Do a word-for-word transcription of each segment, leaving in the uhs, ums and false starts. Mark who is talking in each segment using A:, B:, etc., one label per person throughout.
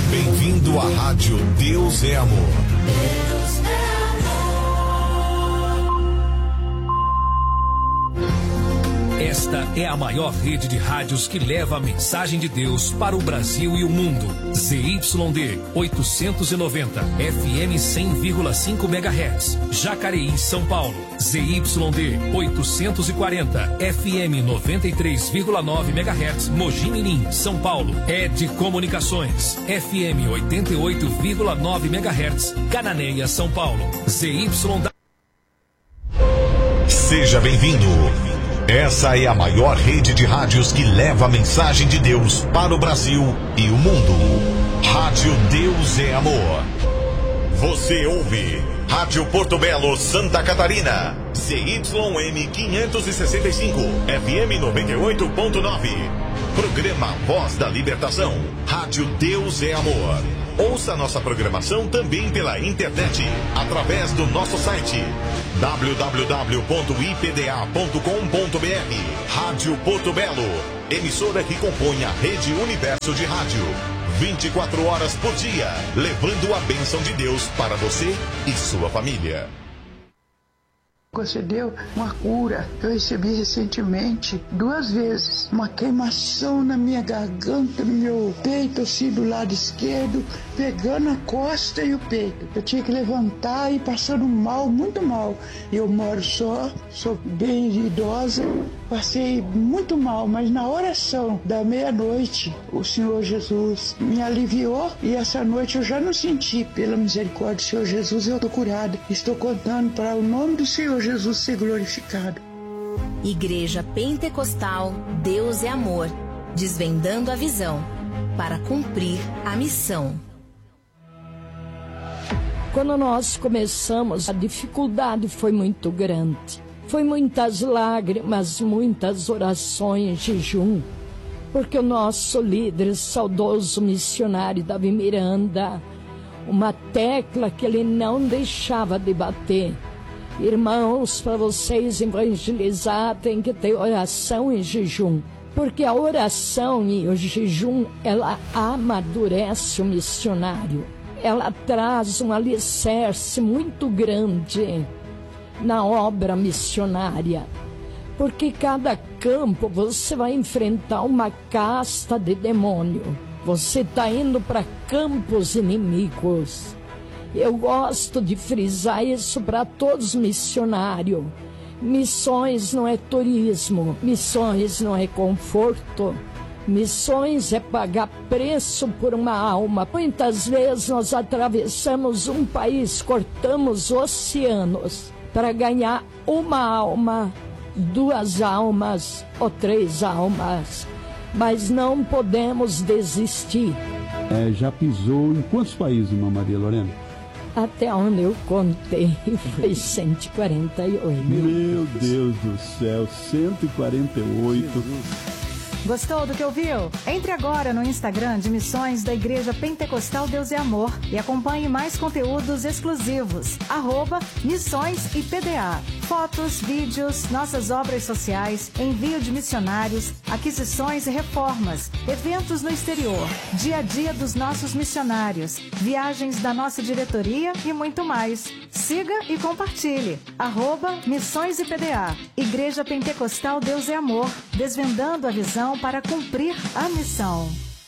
A: Bem-vindo à Rádio Deus é Amor.
B: Deus é amor.
C: Esta é a maior rede de rádios que leva a mensagem de Deus para o Brasil e o mundo. Z Y D oitocentos e noventa, F M cem vírgula cinco megahertz, Jacareí, São Paulo. Z Y D oitocentos e quarenta, F M noventa e três vírgula nove megahertz, Mogi Mirim, São Paulo. Ed Comunicações, F M oitenta e oito vírgula nove megahertz, Cananéia, São Paulo. Z Y D.
A: Seja bem-vindo. Essa é a maior rede de rádios que leva a mensagem de Deus para o Brasil e o mundo. Rádio Deus é Amor. Você ouve Rádio Porto Belo, Santa Catarina. C Y M quinhentos e sessenta e cinco, F M noventa e oito ponto nove. Programa Voz da Libertação. Rádio Deus é Amor. Ouça nossa programação também pela internet, através do nosso site w w w ponto i p d a ponto com ponto b r. Rádio Porto Belo, emissora que compõe a Rede Universo de Rádio. vinte e quatro horas por dia, levando a bênção de Deus para você e sua família.
D: Você deu uma cura que eu recebi recentemente, duas vezes. Uma queimação na minha garganta, no meu peito, assim, do lado esquerdo, pegando a costa e o peito. Eu tinha que levantar e passando mal, muito mal. Eu moro só, sou bem idosa, passei muito mal, mas na oração da meia-noite, o Senhor Jesus me aliviou e essa noite eu já não senti, pela misericórdia do Senhor Jesus, eu estou curada. Estou contando para o nome do Senhor Jesus ser glorificado.
E: Igreja Pentecostal Deus é Amor, desvendando a visão para cumprir a missão.
F: Quando nós começamos, a dificuldade foi muito grande. Foi muitas lágrimas, muitas orações, jejum, porque o nosso líder, saudoso missionário Davi Miranda, uma tecla que ele não deixava de bater. Irmãos, para vocês evangelizar, tem que ter oração e jejum. Porque a oração e o jejum, ela amadurece o missionário. Ela traz um alicerce muito grande na obra missionária. Porque cada campo você vai enfrentar uma casta de demônio. Você está indo para campos inimigos. Eu gosto de frisar isso para todos os missionários. Missões não é turismo, missões não é conforto. Missões é pagar preço por uma alma. Muitas vezes nós atravessamos um país, cortamos oceanos para ganhar uma alma, duas almas ou três almas. Mas não podemos desistir.
G: É, já pisou em quantos países, irmã Maria Lorena?
F: Até onde eu contei foi cento e quarenta e oito.
G: Meu Deus do céu, cento e quarenta e oito. Jesus.
H: Gostou do que ouviu? Entre agora no Instagram de Missões da Igreja Pentecostal Deus é Amor e acompanhe mais conteúdos exclusivos. Arroba Missões I P D A. Fotos, vídeos, nossas obras sociais, envio de missionários, aquisições e reformas, eventos no exterior, dia a dia dos nossos missionários, viagens da nossa diretoria e muito mais. Siga e compartilhe. Arroba Missões I P D A. Igreja Pentecostal Deus é Amor, desvendando a visão para cumprir a missão.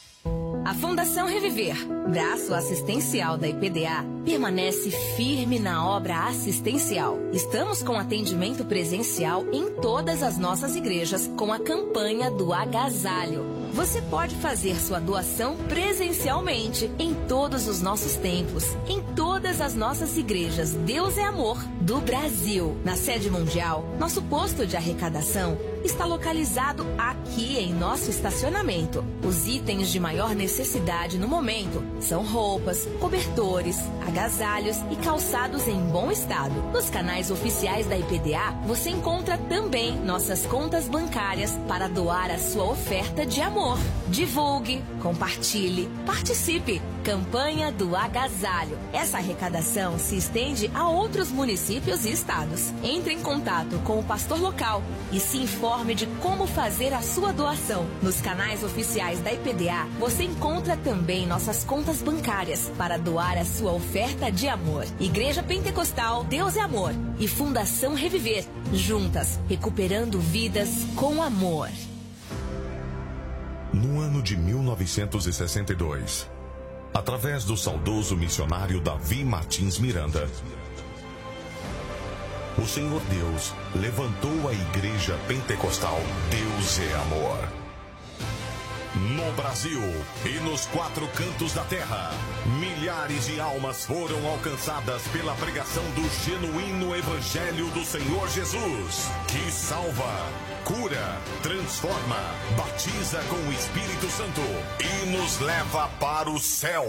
E: A Fundação Reviver, braço assistencial da I P D A, permanece firme na obra assistencial. Estamos com atendimento presencial em todas as nossas igrejas com a campanha do agasalho. Você pode fazer sua doação presencialmente em todos os nossos templos, em todas as nossas igrejas Deus é Amor do Brasil. Na sede mundial, nosso posto de arrecadação está localizado aqui em nosso estacionamento. Os itens de maior necessidade no momento são roupas, cobertores, agasalhos e calçados em bom estado. Nos canais oficiais da I P D A, você encontra também nossas contas bancárias para doar a sua oferta de amor. Divulgue, compartilhe, participe. Campanha do Agasalho. Essa arrecadação se estende a outros municípios e estados. Entre em contato com o pastor local e se informe informe de como fazer a sua doação. Nos canais oficiais da I P D A, você encontra também nossas contas bancárias para doar a sua oferta de amor. Igreja Pentecostal Deus é Amor e Fundação Reviver, juntas, recuperando vidas com amor.
A: No ano de mil novecentos e sessenta e dois, através do saudoso missionário Davi Martins Miranda, o Senhor Deus levantou a Igreja Pentecostal Deus é Amor. No Brasil e nos quatro cantos da terra, milhares de almas foram alcançadas pela pregação do genuíno Evangelho do Senhor Jesus, que salva, cura, transforma, batiza com o Espírito Santo e nos leva para o céu.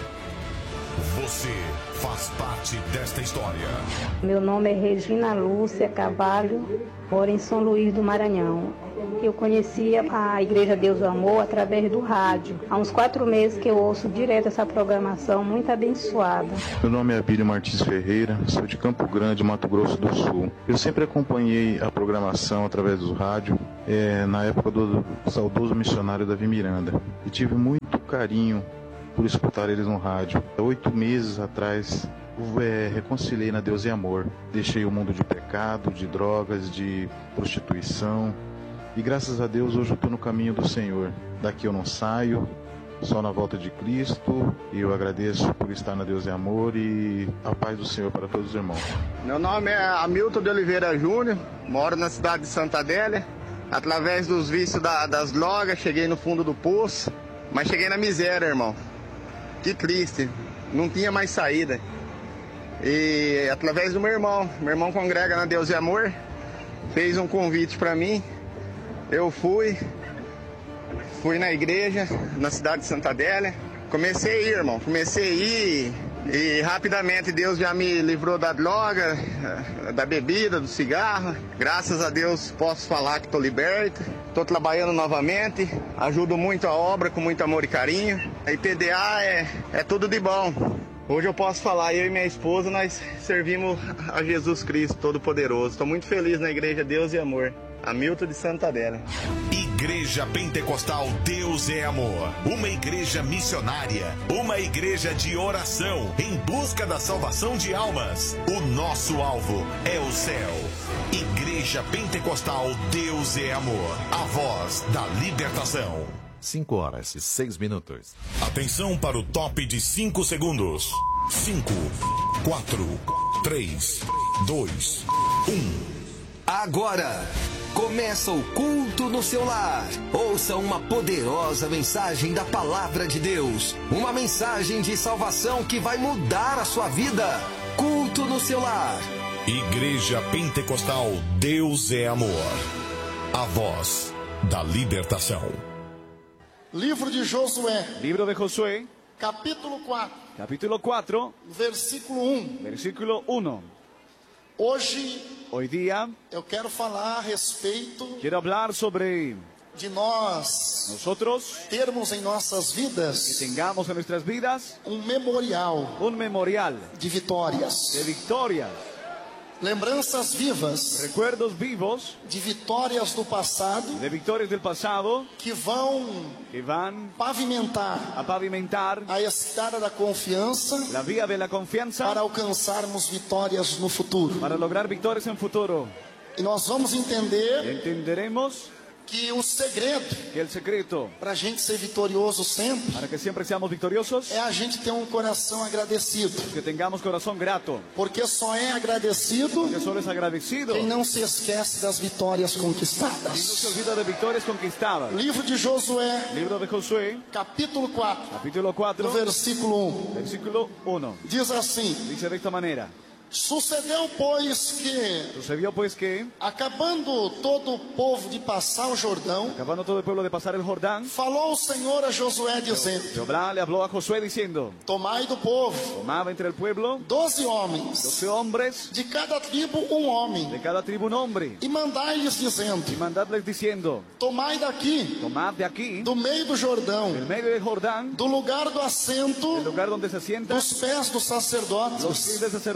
A: Você faz parte desta história.
I: Meu nome é Regina Lúcia Carvalho, moro em São Luís do Maranhão. Eu conhecia a Igreja Deus do Amor através do rádio. Há uns quatro meses que eu ouço direto essa programação muito abençoada.
J: Meu nome é Abílio Martins Ferreira, sou de Campo Grande, Mato Grosso do Sul. Eu sempre acompanhei a programação através do rádio, é, na época do saudoso missionário Davi Miranda. E tive muito carinho por escutar eles no rádio. Há oito meses atrás, é, reconciliei na Deus e Amor. Deixei o mundo de pecado, de drogas, de prostituição. E graças a Deus hoje eu estou no caminho do Senhor. Daqui eu não saio, só na volta de Cristo. E eu agradeço por estar na Deus e Amor e a paz do Senhor para todos os irmãos.
K: Meu nome é Hamilton de Oliveira Júnior, moro na cidade de Santa Adélia. Através dos vícios da, das drogas, cheguei no fundo do poço, mas cheguei na miséria, irmão. Que triste, não tinha mais saída. E através do meu irmão, meu irmão congrega na Deus e Amor, fez um convite para mim. Eu fui, fui na igreja, na cidade de Santa Adélia. Comecei a ir, irmão, comecei a ir e rapidamente Deus já me livrou da droga, da bebida, do cigarro. Graças a Deus posso falar que estou liberto, estou trabalhando novamente, ajudo muito a obra com muito amor e carinho. A I P D A é, é tudo de bom. Hoje eu posso falar, eu e minha esposa, nós servimos a Jesus Cristo Todo-Poderoso. Estou muito feliz na Igreja Deus e Amor. Hamilton de Santa Adélia.
A: Igreja Pentecostal Deus é Amor. Uma igreja missionária. Uma igreja de oração em busca da salvação de almas. O nosso alvo é o céu. Igreja Pentecostal Deus é Amor. A voz da libertação.
L: cinco horas e seis minutos.
A: Atenção para o top de cinco segundos. cinco, quatro, três, dois, um.
M: Agora começa o culto no seu lar. Ouça uma poderosa mensagem da Palavra de Deus. Uma mensagem de salvação que vai mudar a sua vida. Culto no seu lar.
A: Igreja Pentecostal Deus é Amor. A voz da libertação.
N: Livro de Josué.
O: Libro de Josué.
N: Capítulo quatro.
O: Capítulo quatro.
N: Versículo um.
O: Versículo um.
N: Hoje,
O: Hoy día,
N: eu quero falar a respeito
O: quiero hablar sobre
N: de nós
O: nosotros
N: termos em nossas vidas
O: que tengamos en nuestras vidas
N: um memorial
O: un memorial
N: de vitórias,
O: de victorias,
N: lembranças vivas,
O: recuerdos vivos
N: de vitórias do passado,
O: de victorias del pasado
N: que vão
O: que van
N: pavimentar
O: a pavimentar
N: a estrada da confiança,
O: la vía de la confianza
N: para alcançarmos vitórias no futuro.
O: para lograr victorias en futuro.
N: E nós vamos entender
O: Entenderemos
N: que o segredo
O: que el secreto
N: para a gente ser vitorioso sempre
O: para que siempre seamos victoriosos
N: é a gente ter um coração agradecido.
O: que tengamos corazón grato,
N: Porque só é agradecido
O: que solo es agradecido
N: quem não se esquece das vitórias
O: y no
N: conquistadas.
O: se olvida de victorias conquistadas.
N: Livro de Josué,
O: Libro de Josué,
N: capítulo quatro,
O: capítulo
N: no
O: cuatro,
N: versículo um.
O: versículo uno.
N: Diz assim:
O: Dice de esta manera:
N: Sucedeu, pois, que,
O: sucedió pues que,
N: acabando todo o povo de passar o Jordão,
O: acabando todo el pueblo de pasar el Jordán,
N: falou o Senhor a Josué, dizendo:
O: Jehová le habló a Josué diciendo:
N: Tomai do povo
O: tomaba entre el pueblo
N: doze homens,
O: doce hombres,
N: de cada tribo um homem,
O: de cada tribu un hombre,
N: e mandai-lhes dizendo:
O: y mandadles diciendo:
N: Tomai daqui,
O: tomad de aquí,
N: do meio do Jordão,
O: del medio del Jordán,
N: do lugar do assento
O: el lugar donde se sienta
N: dos pés dos
O: los
N: sacerdotes,
O: pies del sacerdote,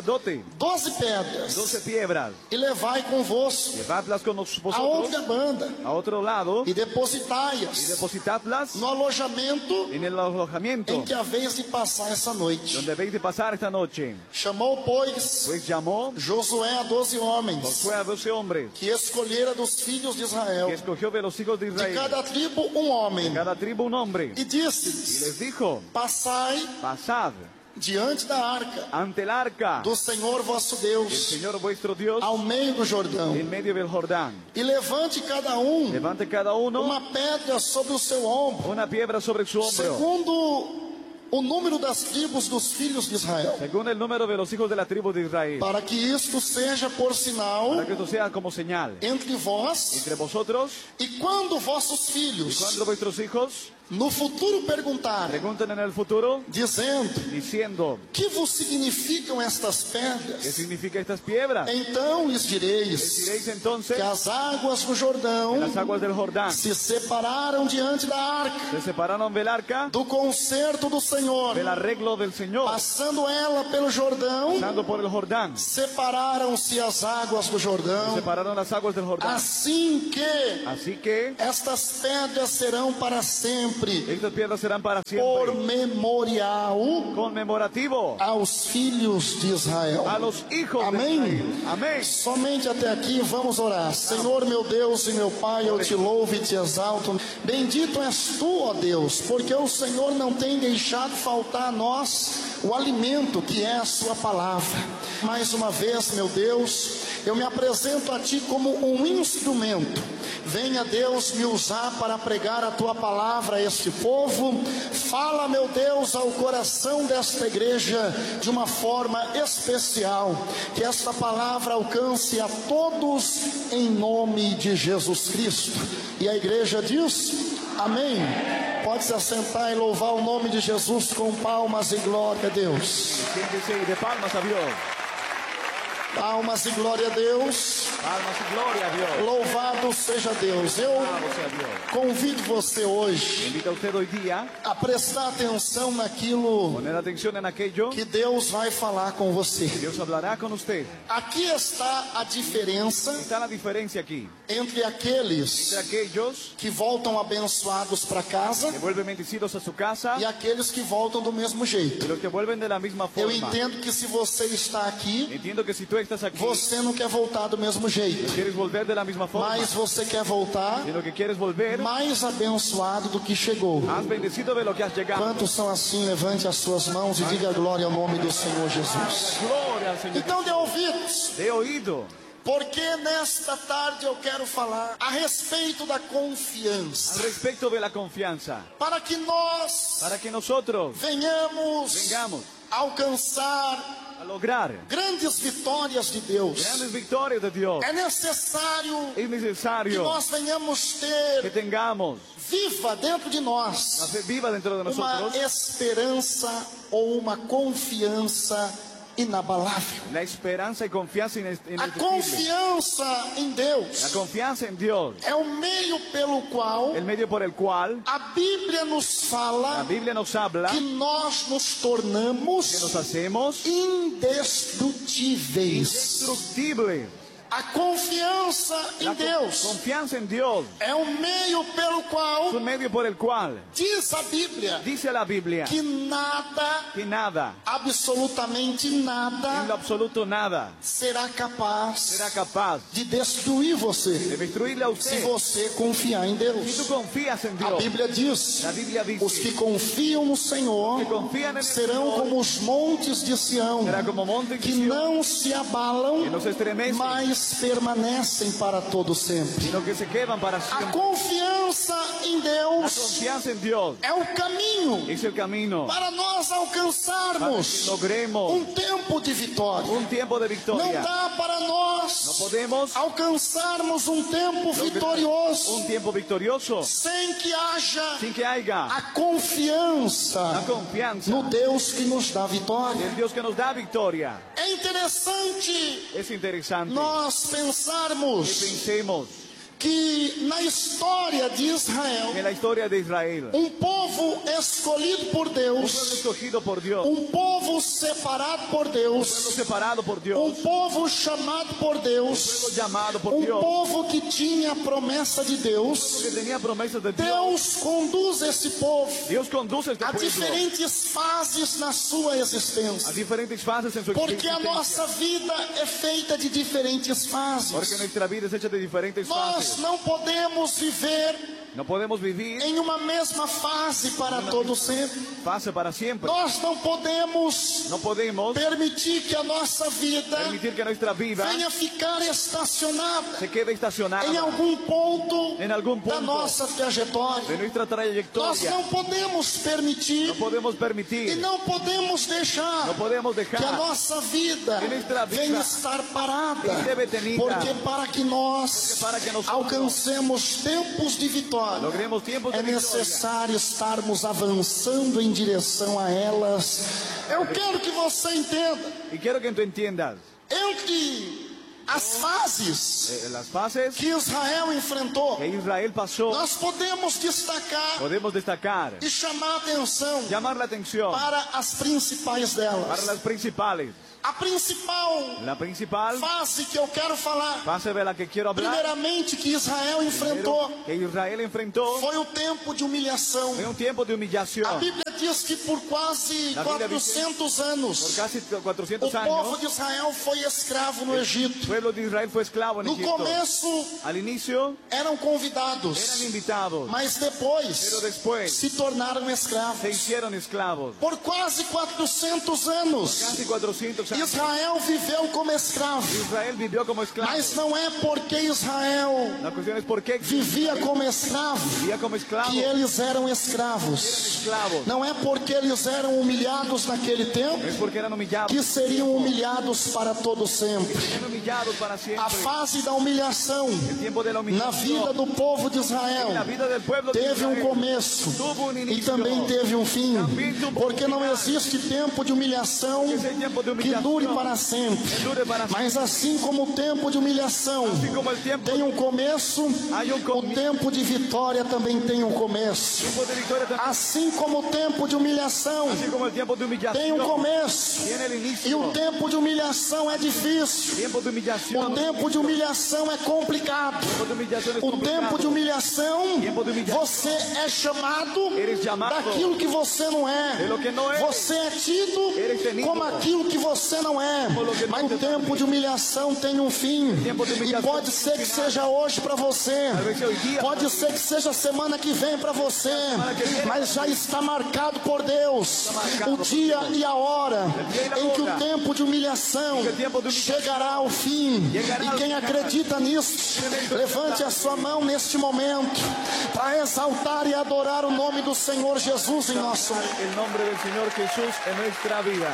O: noche
N: doze pedras
O: doce piedras,
N: e levai convosco
O: llevadlas con nos-
N: a
O: vosotros
N: outra banda
O: a otro lado
N: e
O: y
N: depositai-as
O: depositadlas
N: no alojamento
O: en el alojamiento
N: em que haveis de passar essa noite.
O: donde habéis de pasar esta noche.
N: Chamou, pois,
O: Pues llamó
N: Josué a doze homens
O: Josué a doce hombres
N: que escolhera dos filhos de Israel,
O: que escogió de los hijos de
N: de
O: Israel,
N: cada tribo um homem,
O: cada tribu un hombre,
N: e
O: y
N: disse-lhes:
O: les dijo:
N: Passai
O: pasad
N: diante da arca
O: ante el arca
N: do Senhor vosso
O: del
N: Deus,
O: Señor vuestro Dios
N: ao meio do Jordão,
O: en medio del Jordán.
N: e levante cada um
O: Levante cada uno
N: uma pedra sobre o seu ombro,
O: una piedra sobre su hombro,
N: segundo o número das tribos dos filhos de Israel,
O: según el número de los hijos de la tribu de Israel,
N: para que isto seja por sinal
O: para que esto sea como señal
N: entre vós,
O: entre vosotros.
N: e quando vossos
O: Y
N: filhos
O: cuando vuestros hijos
N: no futuro perguntarem,
O: pregunten en el futuro,
N: dizendo:
O: diciendo:
N: que vos significam estas
O: ¿qué
N: pedras?
O: significa estas piedras?
N: Então lhes
O: Les
N: direis
O: diréis entonces
N: que as águas do Jordão
O: que las aguas del Jordán
N: se separaram diante da arca
O: se separaron del arca
N: do concerto do Senhor,
O: del arreglo del Señor,
N: passando ela pelo Jordão,
O: pasando por el Jordán.
N: separaram-se as águas do
O: Se
N: Jordão,
O: separaron las aguas del Jordán.
N: assim que
O: Así que
N: estas pedras serão para sempre
O: estas piedras serán para
N: por
O: siempre
N: memorial
O: conmemorativo
N: aos filhos de Israel.
O: a los hijos
N: Amém?
O: de Israel. Amén.
N: Somente até aqui, vamos orar. Senhor, meu Deus e meu Pai, eu te louvo e te exalto. Bendito és tu, ó Deus, porque o Senhor não tem deixado faltar a nós o alimento que é a sua palavra. Mais uma vez, meu Deus, eu me apresento a ti como um instrumento. Venha, Deus, me usar para pregar a tua palavra a este povo. Fala, meu Deus, ao coração desta igreja de uma forma especial. Que esta palavra alcance a todos em nome de Jesus Cristo. E a igreja diz: amém. Pode se assentar e louvar o nome de Jesus com palmas e glória a Deus.
O: Siéntese de palmas a Dios.
N: Palmas e glória a Deus.
O: Palmas y gloria a Dios.
N: Louvado seja Deus. Eu
O: Alabado sea Dios.
N: convido você hoje
O: Invita a usted hoy día
N: a prestar atenção naquilo
O: poner atención en aquello
N: que Deus vai falar com você.
O: Dios hablará con usted.
N: Aqui está a diferença
O: Está la diferencia aquí
N: entre aqueles
O: entre aquellos
N: que voltam abençoados para casa
O: que vuelven bendecidos a su casa
N: e aqueles que voltam do mesmo
O: y
N: jeito.
O: los que vuelven de la misma
N: Eu
O: forma.
N: entendo que se você está aqui,
O: Entiendo que si tú estás aquí,
N: você não quer voltar do mesmo jeito,
O: quieres volver de la misma forma,
N: mas você quer voltar
O: sino que quieres volver
N: mais abençoado do que chegou.
O: más bendecido de lo que has llegado.
N: Quantos são assim? Levante as suas mãos e diga glória ao nome do Senhor Jesus.
O: Gloria al Señor.
N: Então dê ouvidos,
O: De oído.
N: porque nesta tarde eu quero falar a respeito da
O: Al
N: confiança,
O: respecto de la confianza,
N: para que nós
O: para que nosotros
N: venhamos
O: vengamos
N: alcançar
O: a lograr
N: grandes vitórias de Deus.
O: grandes victorias de Dios,
N: É necessário
O: es
N: que
O: necesario
N: nós venhamos
O: que
N: ter
O: tengamos
N: viva dentro de
O: la
N: nós
O: fe viva dentro de
N: uma
O: nosotros,
N: esperança ou uma confiança inabalável.
O: la esperanza y confianza
N: A
O: inextinguible.
N: confiança em
O: La
N: Deus
O: confianza en Dios,
N: é o meio pelo qual
O: el medio por el cual
N: a Bíblia nos
O: la
N: fala
O: Biblia nos habla
N: que nós nos tornamos
O: que nos hacemos
N: indestrutíveis.
O: indestructibles.
N: A confiança em
O: La
N: Deus
O: confianza en Dios
N: é o meio pelo
O: es
N: qual
O: un medio por el cual
N: diz a Bíblia
O: dice la Biblia
N: que nada,
O: que nada,
N: absolutamente
O: en lo
N: nada,
O: absoluto nada,
N: será capaz
O: será capaz
N: de destruir
O: de
N: você
O: destruirle a
N: se
O: usted
N: você confiar em
O: si tú
N: Deus.
O: confías en
N: A
O: Dios.
N: Bíblia diz:
O: La Biblia
N: os
O: dice
N: que confiam no Senhor
O: que confían en el
N: serão
O: Señor
N: como os montes de Sião,
O: será como monte
N: que
O: de Sion,
N: não se abalam,
O: que no se estremecen,
N: mas permanecem para todo sempre.
O: sino que se quedan para
N: A
O: siempre.
N: confiança em
O: La
N: Deus
O: confianza en Dios
N: é o caminho
O: es el camino
N: para nós
O: para que
N: alcançarmos
O: logremos
N: um tempo de vitória.
O: un tiempo de
N: Não
O: victoria.
N: dá para
O: No
N: nós
O: podemos
N: alcançarmos um tempo
O: lograr
N: vitorioso
O: un tiempo victorioso
N: sem que haja
O: sin que haya
N: a confiança
O: la confianza
N: no Deus que nos dá vitória.
O: del Dios que nos da victoria.
N: É interessante
O: Es interesante
N: nós
O: que
N: pensarmos
O: pensemos
N: que na história de Israel,
O: En la historia de Israel.
N: um povo escolhido por
O: Un
N: Deus,
O: pueblo escogido por Dios.
N: um povo separado por
O: Un pueblo
N: Deus,
O: separado por Dios.
N: um povo chamado por
O: Un
N: Deus,
O: pueblo llamado por
N: um
O: Dios.
N: povo que tinha a promessa de Deus.
O: Que tenía promesas de Dios.
N: Deus conduz esse povo
O: Dios conduce este
N: a
O: pueblo
N: diferentes fases na sua
O: a
N: existência,
O: diferentes fases en su
N: porque a
O: existencia.
N: nossa vida é feita de diferentes fases.
O: Porque nuestra vida es hecha de diferentes
N: Nós
O: fases.
N: não podemos viver
O: No podemos vivir
N: em uma mesma fase para todo sempre.
O: fase para siempre.
N: Nós não podemos
O: No podemos
N: permitir que a nossa vida
O: permitir que nuestra vida
N: venha ficar estacionada
O: se quede estacionada
N: em algum ponto
O: en algún
N: da
O: punto
N: nossa
O: de
N: trajetória.
O: nuestra
N: Nós
O: trayectoria.
N: não podemos permitir
O: No podemos
N: e
O: permitir,
N: não podemos deixar
O: no podemos
N: que a
O: dejar
N: nossa vida
O: que nuestra vida
N: venha estar parada,
O: esté detenida.
N: porque para que nós
O: Porque para que nosotros
N: alcancemos tempos de vitória,
O: logremos tiempos de
N: é
O: victoria.
N: necessário estarmos avançando em direção a elas. Eu quero que você entenda,
O: Y quiero que tú entiendas,
N: entre as fases
O: eh, las fases
N: que Israel enfrentou,
O: que Israel pasó,
N: nós podemos destacar
O: podemos destacar,
N: e chamar atenção
O: llamar la atención
N: para as principais delas.
O: para las principales.
N: A principal
O: La principal
N: fase que eu quero falar,
O: fase de la que quiero hablar,
N: primeiramente, que Israel enfrentou,
O: primero, que Israel enfrentó,
N: foi o tempo de humilhação.
O: fue un tiempo de
N: A
O: humillación.
N: Bíblia diz que por quase
O: Na Bíblia diz
N: quatrocentos
O: Por
N: anos,
O: casi
N: o
O: cuatrocientos
N: povo
O: años,
N: de Israel foi escravo no
O: el
N: Egito.
O: pueblo de Israel fue esclavo en
N: No
O: Egipto.
N: começo
O: Al inicio
N: eram convidados,
O: eran invitados,
N: mas depois
O: pero después
N: se tornaram
O: se
N: escravos.
O: hicieron esclavos.
N: Por quase quatrocentos anos,
O: Casi cuatrocientos años
N: Israel viveu como escravo.
O: Israel vivió como esclavo.
N: Mas não é porque Israel
O: La cuestión es por qué
N: vivia como escravo
O: vivía como esclavo,
N: que eles eram escravos.
O: esclavos.
N: Não é porque eles eram humilhados naquele tempo
O: Es porque eran humillados,
N: que seriam humilhados para todo sempre.
O: eran humillados para siempre.
N: A fase da humilhação
O: El tiempo de la
N: na vida
O: humillación
N: do povo de Israel
O: en la vida del pueblo de
N: teve um
O: Israel
N: começo
O: tuvo un
N: e
O: inicio,
N: também teve um fim,
O: Também tuvo um
N: porque não
O: final.
N: existe tempo de humilhação
O: Ese tiempo de
N: que
O: humillación
N: dure para sempre.
O: que dure para
N: Mas assim como o tempo de humilhação
O: Así como el tiempo,
N: tem um começo,
O: hay un
N: o
O: comienzo,
N: tempo de vitória também tem um começo.
O: tiempo de victoria también,
N: Assim como o tempo de humilhação
O: así como el tiempo de
N: tem um
O: humillación
N: começo,
O: tiene el
N: e
O: inicio.
N: o tempo de humilhação é difícil,
O: Tiempo de humillación,
N: o tempo de humilhação é complicado.
O: tiempo de humillación es
N: O
O: complicado.
N: tempo de humilhação,
O: Tempo de humilhação.
N: você é chamado
O: Eres chamado
N: daquilo que você não é.
O: de lo que no eres.
N: Você é tido
O: Eres tenido
N: como aquilo que você não é.
O: como lo que no
N: Mas o
O: te
N: tempo de humilhação tem um fim.
O: Tempo de
N: E
O: humilhação
N: pode
O: tem um
N: ser que
O: final.
N: seja hoje para você.
O: Talvez sea hoy día.
N: Pode ser que seja semana que vem para você.
O: que vem.
N: Mas já está marcado por Deus
O: marcado
N: o
O: por
N: dia
O: Deus.
N: e a hora
O: dia e a
N: em que o
O: hora.
N: tempo de humilhação
O: Que o tempo de humilhação
N: chegará ao fim.
O: chegará
N: E
O: ao
N: quem
O: final.
N: acredita nisso, levante a sua mão neste momento para exaltar e adorar o nome do Senhor Jesus em nosso meio.
O: El nombre del Señor Jesús en nuestra vida.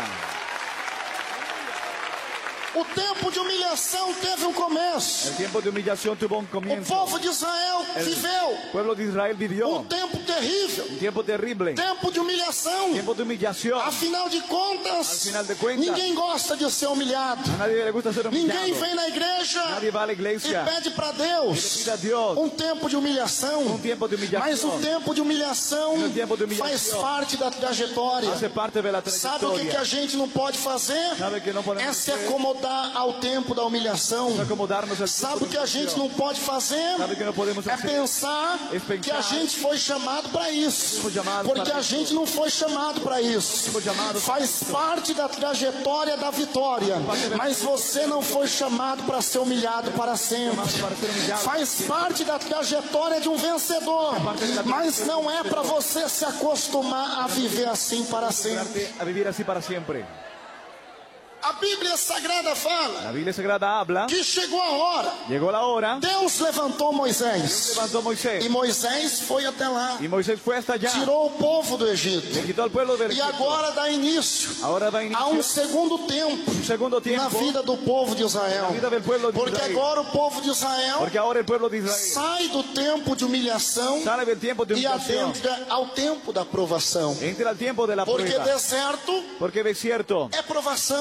N: O tempo de humilhação teve um começo.
O: El tiempo de humillación tuvo un
N: O
O: comienzo.
N: povo de Israel
O: El
N: viveu
O: pueblo de Israel vivió
N: um tempo terrível,
O: un tiempo terrible,
N: tempo de humilhação.
O: tiempo de humillación.
N: Afinal de contas,
O: Al final de cuentas,
N: ninguém gosta de ser humilhado.
O: a nadie le gusta ser humillado.
N: Ninguém vem na igreja
O: Nadie va a la
N: e
O: iglesia
N: pede para
O: y le
N: Deus
O: pide a Dios
N: um tempo de humilhação.
O: un tiempo de
N: Mas o
O: humillación.
N: tempo de humilhação
O: Mas o tempo de humilhação
N: faz parte da trajetória.
O: Hace parte de la
N: Sabe o que, que a
O: trayectoria.
N: gente não pode fazer?
O: Sabe que no podemos
N: É se
O: hacer?
N: acomodar ao tempo da humilhação.
O: Acomodarnos al
N: Sabe
O: tiempo
N: o
O: de
N: que a gente
O: humillación.
N: não pode fazer?
O: Sabe que no podemos
N: É
O: hacer?
N: pensar
O: É pensar
N: que a gente foi chamado para isso.
O: Fomos chamados
N: Porque
O: para
N: a
O: isso.
N: gente não foi chamado para isso.
O: Fomos chamados
N: Faz parte da trajetória da vitória. Mas você não foi chamado para ser humilhado para sempre.
O: para ser humillado.
N: Faz parte da trajetória de um vencedor. Mas não é para você se acostumar a viver assim para sempre.
O: A vivir así para siempre.
N: A Bíblia Sagrada fala
O: La Biblia Sagrada habla.
N: que chegou a hora.
O: Llegó la hora.
N: Deus levantou Moisés.
O: Levantó Moisés.
N: E Moisés foi até lá.
O: Y Moisés fue hasta allá.
N: Tirou o povo do Egito.
O: Le quitó al pueblo del
N: E
O: Egipto.
N: agora dá início
O: Ahora da
N: a
O: inicio
N: um segundo tempo
O: un segundo tiempo
N: na vida do povo de
O: en
N: Israel.
O: la vida del pueblo de
N: Porque
O: Israel.
N: agora o povo de Israel
O: Porque ahora el pueblo de Israel
N: sai do tempo de humilhação
O: sale del tiempo de
N: e
O: humillación.
N: adentra ao tempo da provação.
O: Entra al tiempo de la
N: Porque
O: prueba.
N: deserto
O: Porque desierto
N: é provação.
O: es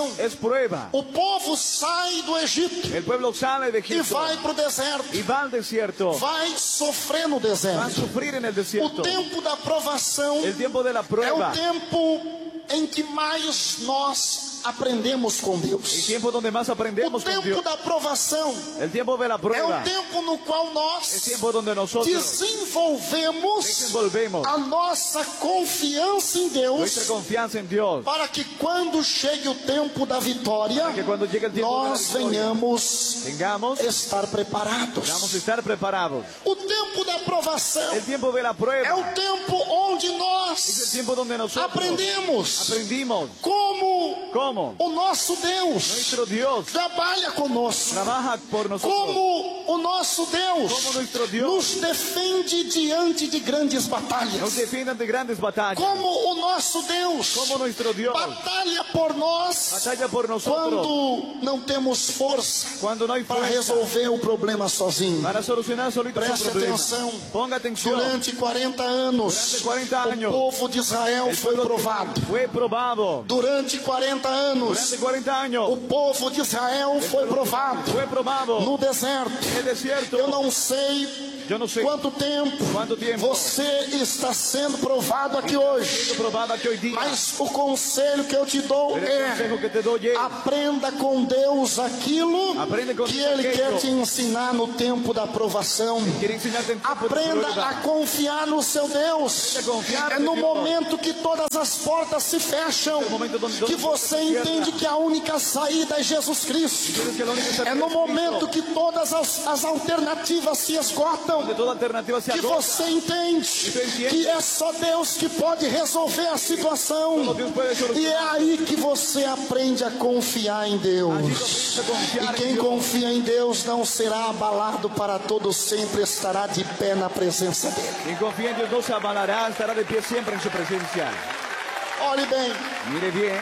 O: prueba.
N: O povo sai do Egito
O: El pueblo sale de
N: e
O: Egipto
N: vai para o deserto.
O: y va al desierto.
N: Vai sofrer no
O: Va a
N: deserto.
O: sufrir en el
N: O
O: desierto.
N: tempo da provação
O: El tiempo de la
N: é o
O: prueba.
N: tempo em que mais nós aprendemos com
O: El
N: Deus.
O: tiempo donde más
N: O
O: aprendemos con
N: tempo
O: Dios.
N: da provação
O: El tiempo de la
N: é
O: prueba.
N: o tempo no qual
O: El
N: nós
O: tiempo donde nosotros
N: desenvolvemos
O: desenvolvemos
N: a nossa confiança em Deus,
O: nuestra confianza en Dios.
N: para que quando chegue o tempo da vitória,
O: Que cuando llegue el tiempo de la
N: nós
O: victoria,
N: venhamos
O: tengamos,
N: estar preparados.
O: vamos a estar preparados.
N: O tempo da provação
O: El tiempo de la
N: é
O: prueba
N: o tempo onde
O: es el
N: nós
O: tiempo donde nosotros
N: aprendemos
O: aprendimos
N: como
O: cómo
N: o nosso Deus
O: nuestro Dios
N: trabalha conosco,
O: trabaja por nosotros.
N: como o nosso Deus
O: Como nuestro Dios
N: nos defende diante de grandes
O: nos
N: batalhas,
O: defiende de grandes batallas.
N: como o nosso Deus
O: Como nuestro Dios
N: batalha por nós
O: batalla por nosotros
N: quando não temos força
O: cuando no hay
N: para
O: fuerza
N: resolver o problema sozinho.
O: para solucionar solito su
N: Preste
O: problema.
N: atenção.
O: Ponga atención.
N: Durante quarenta anos,
O: Durante quarenta
N: o
O: anos,
N: povo de Israel
O: el
N: foi
O: pueblo
N: provado.
O: fue probado.
N: Durante quarenta anos,
O: Durante cuarenta años
N: o povo de Israel foi provado
O: fue probado
N: no deserto.
O: en el desierto.
N: Eu não sei
O: Yo no sé
N: quanto tempo
O: cuánto tiempo
N: você está sendo provado aqui hoje,
O: siendo probado aquí hoy día.
N: mas o conselho que eu te dou
O: Pero el
N: é:
O: consejo que te doy es
N: aprenda com Deus aquilo
O: Aprende com
N: que
O: Deus
N: Ele
O: aquilo.
N: quer te ensinar no tempo da provação.
O: quiere enseñarte en tiempo de
N: Aprenda
O: prueba.
N: a confiar no seu Deus.
O: Aprenda a confiar
N: É
O: en
N: no
O: Dios.
N: momento que todas as portas se fecham
O: É o momento onde
N: que
O: todas as
N: você
O: portas se
N: entende
O: fecham.
N: que a única saída é Jesus Cristo.
O: Entonces, que la única salida
N: É no
O: es
N: momento
O: Cristo.
N: que todas as, as alternativas se esgotam
O: Donde toda alternativa se
N: que
O: agota.
N: você entende
O: Você entende.
N: que é só Deus que pode resolver a situação.
O: Solo Dios puede solucionar.
N: E é aí que você aprende a confiar em Deus.
O: Allí tú aprendes a confiar
N: E
O: en
N: quem
O: Dios.
N: confia em Deus não será abalado para todo sempre, estará de pé na presença dele.
O: Quien confía en Dios no se avalará, estará de pie siempre en su presencia.
N: Olhe bem,
O: Mire bien,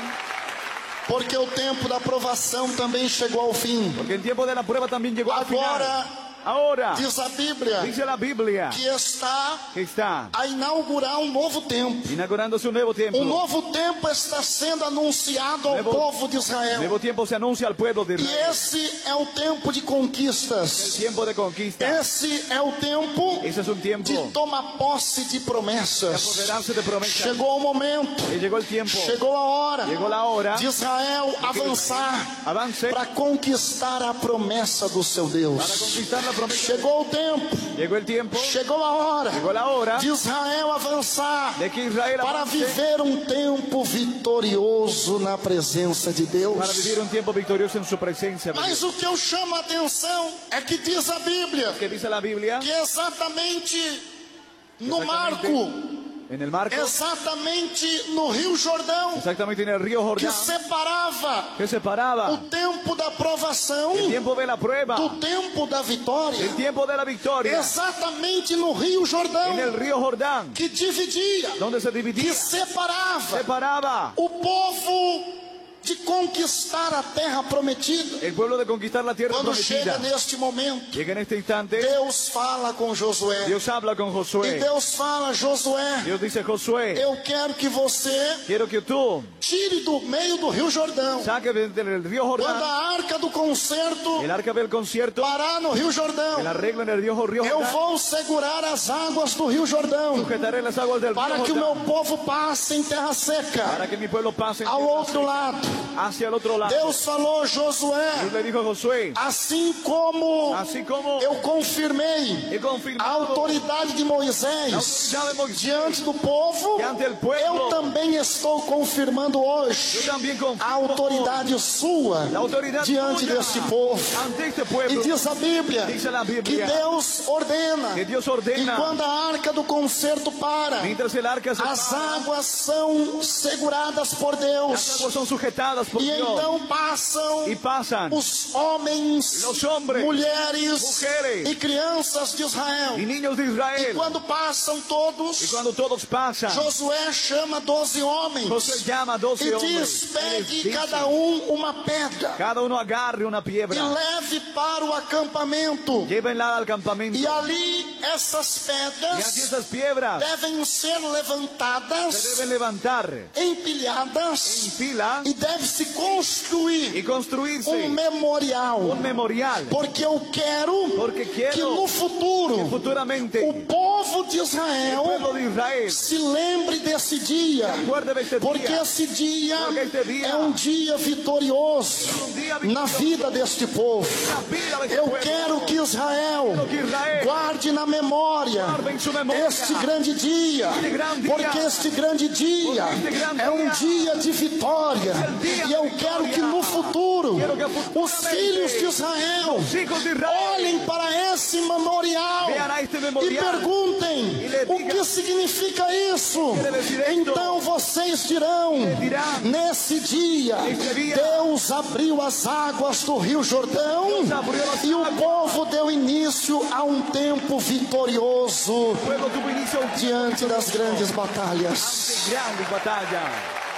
N: porque o tempo da provação também chegou ao fim.
O: porque el tiempo de la prueba también llegó al final.
N: Agora,
O: Ahora,
N: diz a Bíblia,
O: dice la Biblia
N: que está
O: que está
N: a inaugurar um novo tempo.
O: inaugurándose un nuevo tiempo.
N: Um novo tempo está sendo anunciado ao
O: Nuevo-
N: povo de Israel.
O: Nuevo tiempo se anuncia al pueblo de
N: E
O: Israel.
N: esse é o tempo de
O: El
N: conquistas.
O: tiempo de conquista.
N: Esse é o tempo
O: Ese es un tiempo
N: de tomar posse de
O: de
N: promessas.
O: apoderarse de promesas.
N: Chegou o momento,
O: Y llegó el tiempo.
N: chegou a hora
O: Llegó la hora
N: de Israel avançar
O: avance
N: para conquistar a promessa do seu
O: para
N: Deus.
O: conquistar la promesa.
N: Chegou o tempo,
O: Llegó el tiempo.
N: chegou a hora
O: Llegó la hora
N: de Israel avançar
O: de que Israel
N: para
O: avance
N: viver um tempo vitorioso na presença de
O: para
N: Deus.
O: vivir un tiempo victorioso en su presencia.
N: Mas o que eu chamo a atenção é que diz a Bíblia
O: Que dice la Biblia
N: que exatamente no
O: Exatamente.
N: marco,
O: en el marco,
N: exatamente no Rio Jordão,
O: exactamente en el río
N: que
O: Jordán,
N: separava
O: que separaba
N: o tempo da provação
O: el tiempo de la prueba,
N: do tempo da vitória,
O: el tiempo de la victoria,
N: exatamente no Rio Jordão,
O: en el río Jordán,
N: que dividia,
O: donde se
N: que
O: dividía,
N: separava
O: separaba
N: o povo de conquistar a terra prometida.
O: el pueblo de conquistar la tierra
N: Quando chega
O: prometida.
N: neste momento,
O: Llega en este instante,
N: Deus fala com Josué.
O: Dios habla con
N: E
O: Josué.
N: Deus fala, Josué,
O: Dios dice, Josué,
N: eu quero que você
O: quiero que tú
N: tire do meio do Rio Jordão.
O: saques del río
N: Quando
O: Jordán
N: a arca do concerto
O: el arca del concierto,
N: parar no Rio Jordão,
O: el arreglo en el río, río
N: eu
O: Jordán,
N: vou segurar as águas do Rio Jordão
O: sujetaré las aguas del río
N: para que o meu
O: Jordán,
N: povo passe em terra seca
O: para que mi pueblo pase en
N: ao
O: tierra
N: outro
O: seca,
N: lado.
O: hacia el otro lado.
N: Deus falou,
O: Dios
N: Josué,
O: le dijo a Josué,
N: assim como
O: así como
N: eu confirmei
O: he
N: a
O: confirmado
N: autoridade de
O: la
N: Moisés
O: autoridad de Moisés
N: diante do povo,
O: diante del
N: eu
O: pueblo,
N: também estou confirmando hoje
O: yo también
N: a
O: confirmo
N: autoridade sua
O: la autoridad
N: diante
O: tuya
N: deste povo.
O: ante este
N: E
O: pueblo.
N: diz a Bíblia
O: Dice la
N: que
O: Biblia
N: Deus ordena
O: que Dios
N: que
O: ordena,
N: quando a arca do concerto para,
O: mientras el arca se
N: as
O: para,
N: águas são seguradas por
O: las
N: Deus.
O: aguas son sujetadas por
N: E
O: Dios
N: então passam
O: y pasan
N: os homens,
O: los hombres,
N: mulheres
O: mujeres
N: e crianças de
O: y
N: Israel.
O: niños de
N: E
O: Israel.
N: quando passam todos,
O: Y cuando todos pasan,
N: Josué chama doze homens
O: Josué llama a doce
N: e
O: hombres.
N: diz: pegue
O: Eles dizem,
N: cada um uma pedra
O: cada uno agarre una
N: e
O: piedra.
N: leve para o acampamento.
O: Llévenla al campamento.
N: E ali essas
O: Y así
N: pedras
O: esas piedras
N: devem ser levantadas,
O: se deben levantar
N: empilhadas,
O: en fila
N: e deve-se
O: y
N: construir
O: construirse
N: um memorial.
O: un memorial.
N: Porque eu quero
O: Porque quiero
N: que no futuro
O: que futuramente
N: o povo de
O: el
N: Israel
O: pueblo de Israel
N: se lembre desse dia.
O: recuerde de este
N: Porque
O: día.
N: esse dia
O: Porque este día
N: é um dia vitorioso
O: un día
N: na vida deste povo.
O: la vida de este
N: Eu
O: pueblo.
N: quero que Israel
O: Quiero que Israel
N: guarde na memória
O: guarde en su memoria
N: este grande dia,
O: este gran día.
N: porque este grande dia
O: Porque este gran
N: é um
O: día
N: dia de vitória.
O: el día
N: E eu
O: de
N: quero
O: vitória.
N: que no futuro
O: Quiero que
N: os
O: futuramente
N: filhos de Israel
O: los hijos de Israel
N: olhem para esse memorial
O: vean a este
N: e
O: memorial
N: perguntem
O: e le
N: o
O: diga,
N: que significa isso.
O: que deve ser esto.
N: Então vocês dirão:
O: dirán,
N: nesse dia
O: neste dia,
N: Deus abriu as águas do Rio Jordão
O: Deus abriu as
N: e o
O: águas.
N: povo deu início a um tempo vitorioso
O: el pueblo tuvo inicio a un
N: diante das grandes batalhas.
O: grandes batallas.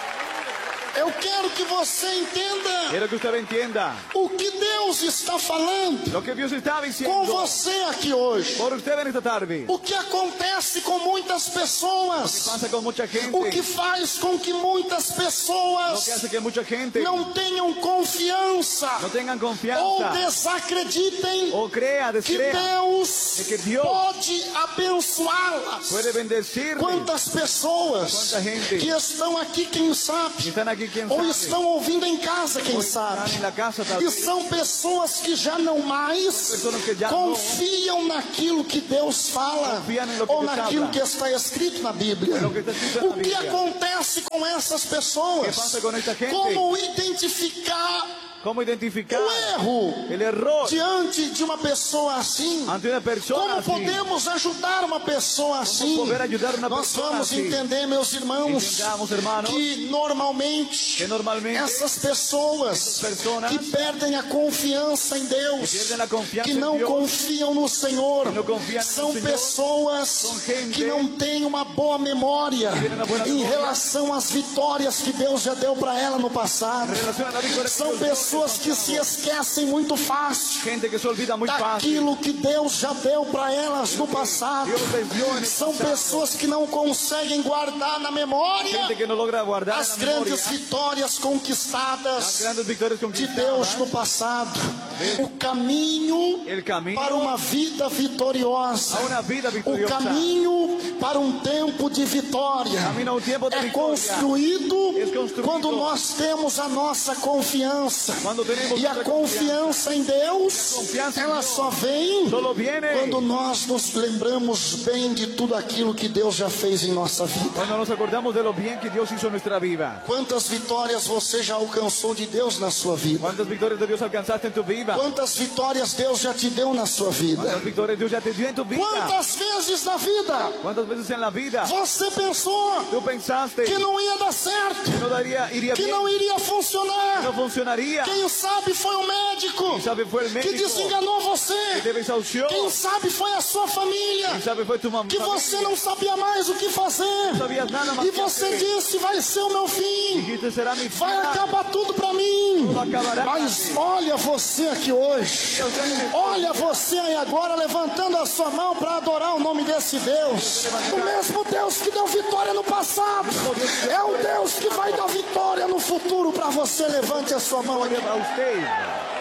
N: Eu quero que você entenda
O: Quiero que usted entienda
N: o que Deus está falando
O: lo que Dios está
N: com
O: diciendo
N: você aqui hoje.
O: por usted en esta tarde.
N: O que acontece com muitas pessoas,
O: Pasa con mucha gente.
N: o que faz com que muitas
O: Lo que
N: pessoas
O: hace que mucha gente
N: não tenham confiança
O: no tengan
N: ou
O: confianza
N: desacreditem
O: o crea,
N: que
O: descrea
N: Deus
O: de que Dios
N: pode abençoá-las.
O: puede bendecir.
N: Quantas pessoas
O: Quanta gente
N: que estão aqui, quem sabe,
O: Están aquí, quién
N: ou
O: sabe.
N: estão ouvindo em casa, quem
O: Hoy
N: sabe.
O: están en la casa
N: E
O: también.
N: são pessoas que já não mais
O: Pessoas que já
N: confiam naquilo que Deus fala
O: Confiam em lo que
N: ou
O: Deus
N: naquilo
O: habla.
N: que está escrito na Bíblia.
O: En lo que está escrito en
N: O
O: la
N: que
O: Biblia.
N: acontece com essas
O: ¿Qué
N: pessoas?
O: pasa con esta gente?
N: Como identificar
O: ¿Cómo identificar
N: o erro
O: el error
N: diante de uma pessoa assim?
O: ante una persona
N: Como
O: así?
N: podemos ajudar uma pessoa assim?
O: poder ayudar una
N: Nós
O: persona
N: vamos
O: así?
N: entender, meus irmãos,
O: Entendamos, hermanos,
N: que normalmente
O: que normalmente
N: essas pessoas
O: essas personas
N: que perdem a confiança em Deus,
O: que pierden la confianza
N: que não
O: en Dios,
N: confiam no Senhor,
O: que no confían en
N: são
O: el Señor,
N: pessoas
O: son gente
N: que não têm uma boa memória
O: tienen una buena
N: em
O: memoria
N: relação às vitórias que Deus já deu para ela no passado.
O: en relación a la victoria que
N: São
O: Dios dio en el
N: pessoas que se
O: pasado.
N: esquecem muito fácil
O: Gente que se olvida muy fácil.
N: daquilo que Deus já deu para elas no passado.
O: Dios les dio en el
N: São
O: pasado.
N: pessoas que não conseguem guardar na memória
O: Gente que no logra guardar
N: as
O: en la memoria
N: grandes vitórias
O: las
N: conquistadas
O: grandes victorias
N: de
O: conquistadas.
N: Deus no passado. O caminho
O: El camino
N: para uma vida vitoriosa.
O: a una vida
N: O
O: victoriosa.
N: caminho para um tempo de vitória
O: Camino a un tiempo de
N: é
O: victoria.
N: construído
O: Es construido
N: quando nós temos a nossa confiança.
O: Cuando tenemos
N: E a
O: nuestra
N: confiança em Deus,
O: confiança em
N: ela
O: Deus
N: só vem
O: solo viene
N: quando nós nos lembramos bem de tudo aquilo que Deus já fez em nossa vida.
O: cuando nos acordamos de lo bien que Dios hizo en nuestra vida.
N: Quantas vitórias você já alcançou de Deus na sua vida?
O: ¿Cuántas victorias de Dios alcanzaste en tu vida?
N: Quantas vitórias Deus já te deu na sua vida?
O: ¿Cuántas victorias Dios ya te dio en tu vida?
N: Quantas vezes na vida
O: ¿Cuántas veces en la vida
N: você pensou
O: tú pensaste
N: que não ia dar certo,
O: que no daría, iría
N: que
O: bien,
N: não iria funcionar?
O: no funcionaría?
N: Quem sabe foi o médico
O: Quem sabe foi o
N: que
O: médico
N: desenganou
O: que
N: você.
O: te desahució?
N: Quem sabe foi a sua família
O: Quem sabe foi tu mamá?
N: que você não sabia mais o que fazer.
O: Não sabias nada mais
N: E
O: que
N: você
O: hacer.
N: disse: vai ser o meu fim.
O: Dijiste, será mi
N: Vai
O: final.
N: acabar tudo pra mim.
O: Tudo acabará pra
N: Mas
O: mim.
N: olha você aqui hoje.
O: Eu tenho-
N: Olha você aí agora levantando a sua mão para adorar o nome desse Deus. O mesmo Deus que deu vitória no passado. É o Deus que vai dar vitória no futuro para você. Levante a sua mão aí.
O: Para usted.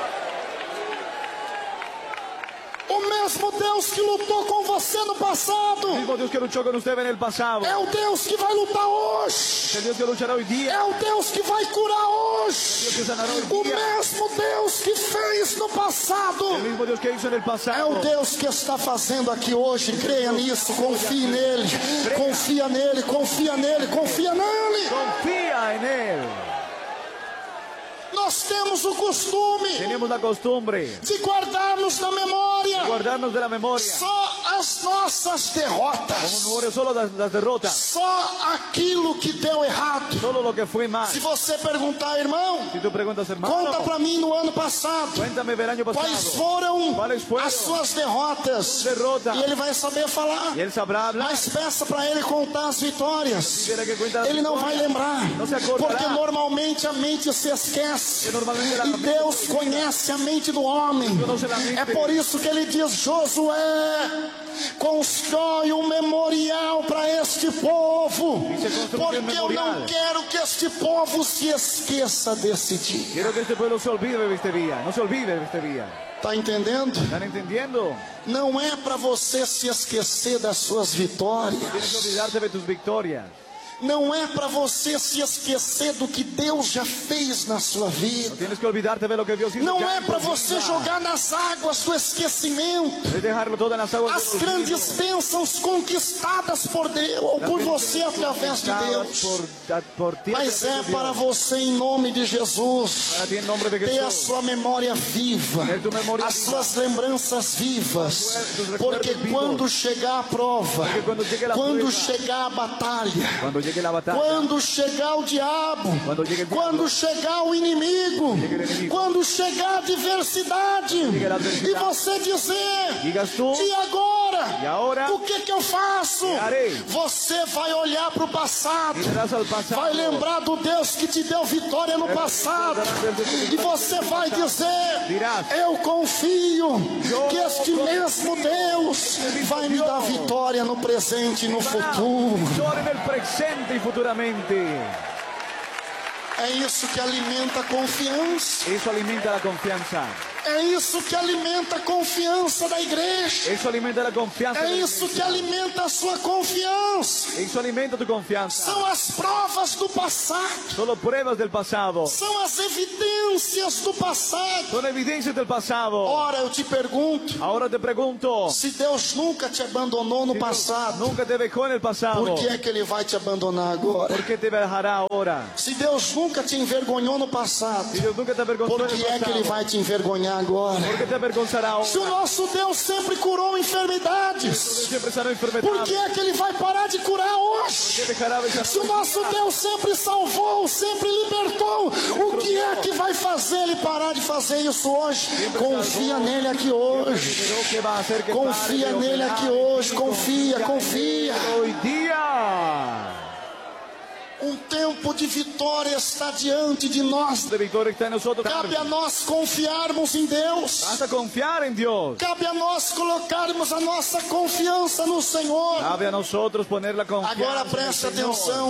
N: O mesmo Deus que lutou com você no passado.
O: El mismo Dios que luchó con usted en el pasado.
N: É o Deus que vai lutar hoje.
O: Es el Dios que luchará hoy día.
N: É o Deus que vai curar hoje.
O: Dios que sanará hoy
N: O
O: día.
N: mesmo Deus que fez no passado.
O: El mismo Dios que hizo en el
N: É
O: pasado.
N: o Deus que está fazendo aqui hoje. Creia nisso, confie nele. Confia nele, confia nele, confia nele.
O: Confía en Él.
N: Nós temos o costume
O: Tenemos la costumbre
N: de guardarmos na memória
O: de guardarnos de la memoria
N: só das nossas derrotas.
O: Como memória solo das, das derrotas.
N: Só aquilo que deu errado.
O: Solo lo que fue mal.
N: Se você perguntar, irmão,
O: Si tú preguntas, hermano,
N: conta para mim no ano passado.
O: Cuéntame del año pasado.
N: Quais foram
O: ¿Cuáles fueron
N: as suas derrotas?
O: derrotas?
N: E ele vai saber falar.
O: Y él sabrá hablar.
N: Mas peça para ele contar as vitórias.
O: Si quiere que cuente las
N: Ele não vai
O: victorias,
N: lembrar.
O: no se acordará.
N: Porque normalmente a mente se esquece.
O: Que normalmente la
N: E
O: mente
N: Deus
O: se
N: conhece a mente do homem.
O: conoce la mente.
N: É por isso que ele diz: Josué, constrói um memorial para este povo. Porque eu não quero que este povo se esqueça desse dia.
O: Quiero que este pueblo se olvide de este día. No se olvide de este día.
N: Tá entendendo?
O: ¿Están entendiendo?
N: Não é para você se esquecer das suas vitórias.
O: Tienes que olvidarte de tus victorias.
N: Não é para você se esquecer do que Deus já fez na sua vida.
O: No tienes que olvidarte de lo que Dios hizo.
N: Não
O: ya
N: é
O: en
N: para
O: tu
N: você
O: vida.
N: jogar nas águas do esquecimento
O: Es dejarlo todo en las aguas
N: as
O: del
N: grandes
O: olvido.
N: bênçãos conquistadas por Deus ou por você através de Deus.
O: Por, por ti,
N: Mas é
O: através de
N: para
O: Dios.
N: você, em nome de Jesus,
O: Para ti, en nombre de
N: ter a
O: Jesús.
N: sua memória viva,
O: Ter tu memória
N: as
O: viva.
N: suas lembranças vivas,
O: Tus recuerdos
N: porque
O: vivos.
N: quando chegar a prova,
O: Porque cuando llegue la
N: quando
O: prueba,
N: chegar a batalha,
O: Cuando llegue la batalla.
N: quando chegar o diabo,
O: Quando llegue el diablo.
N: quando chegar o inimigo,
O: Llegue el enemigo.
N: quando chegar a adversidade,
O: Llegue a
N: e
O: adversidade.
N: você dizer:
O: Digas tú.
N: e agora?
O: E agora?
N: O que que eu faço?
O: Que harei?
N: Você vai olhar para o passado,
O: Mirarás al pasado.
N: vai lembrar do Deus que te deu vitória no passado, e você vai dizer:
O: Dirás.
N: eu confio que este mesmo Deus vai me dar vitória no presente e no futuro.
O: Victoria en el presente y futuramente.
N: É isso que alimenta a confiança.
O: Eso alimenta la confianza.
N: É isso que alimenta a confiança da igreja.
O: Eso alimenta la confianza.
N: É
O: de la
N: isso que
O: iglesia.
N: alimenta a sua confiança.
O: Eso alimenta tu confianza.
N: São as provas do passado.
O: Solo pruebas del pasado.
N: São as evidências do passado.
O: Son evidencias del pasado.
N: Ora, eu te pergunto,
O: Ahora te pregunto.
N: se Deus nunca te abandonou no
O: Si Dios
N: passado,
O: nunca te dejó en el pasado.
N: por que é que Ele vai te abandonar agora?
O: ¿Por qué te dejará ahora?
N: Se Deus nunca te envergonhou no passado,
O: Si Dios nunca te avergonzó
N: por
O: en el
N: que é que Ele
O: pasado.
N: vai te envergonhar agora?
O: ¿Por qué te avergonzará ahora?
N: Se o nosso Deus sempre curou enfermidades,
O: Siempre sana enfermedad.
N: por que é que Ele vai parar de curar hoje?
O: ¿Por qué dejará de
N: Se o nosso Deus sempre salvou, sempre libertou, o que é que vai fazer Ele parar de fazer isso hoje? Confia nele aqui hoje.
O: Pero ¿qué va a hacer que
N: Confia
O: pare de
N: nele
O: operar?
N: aqui hoje. Confia, confia.
O: Hoy día.
N: Um tempo de vitória está diante de nós.
O: De victoria está en nosotros.
N: Cabe a nós confiarmos em Deus.
O: Basta confiar en Dios.
N: Cabe a nós colocarmos a nossa confiança no Senhor.
O: Cabe a nosotros poner la confianza.
N: Agora
O: en el
N: preste
O: Señor.
N: atenção.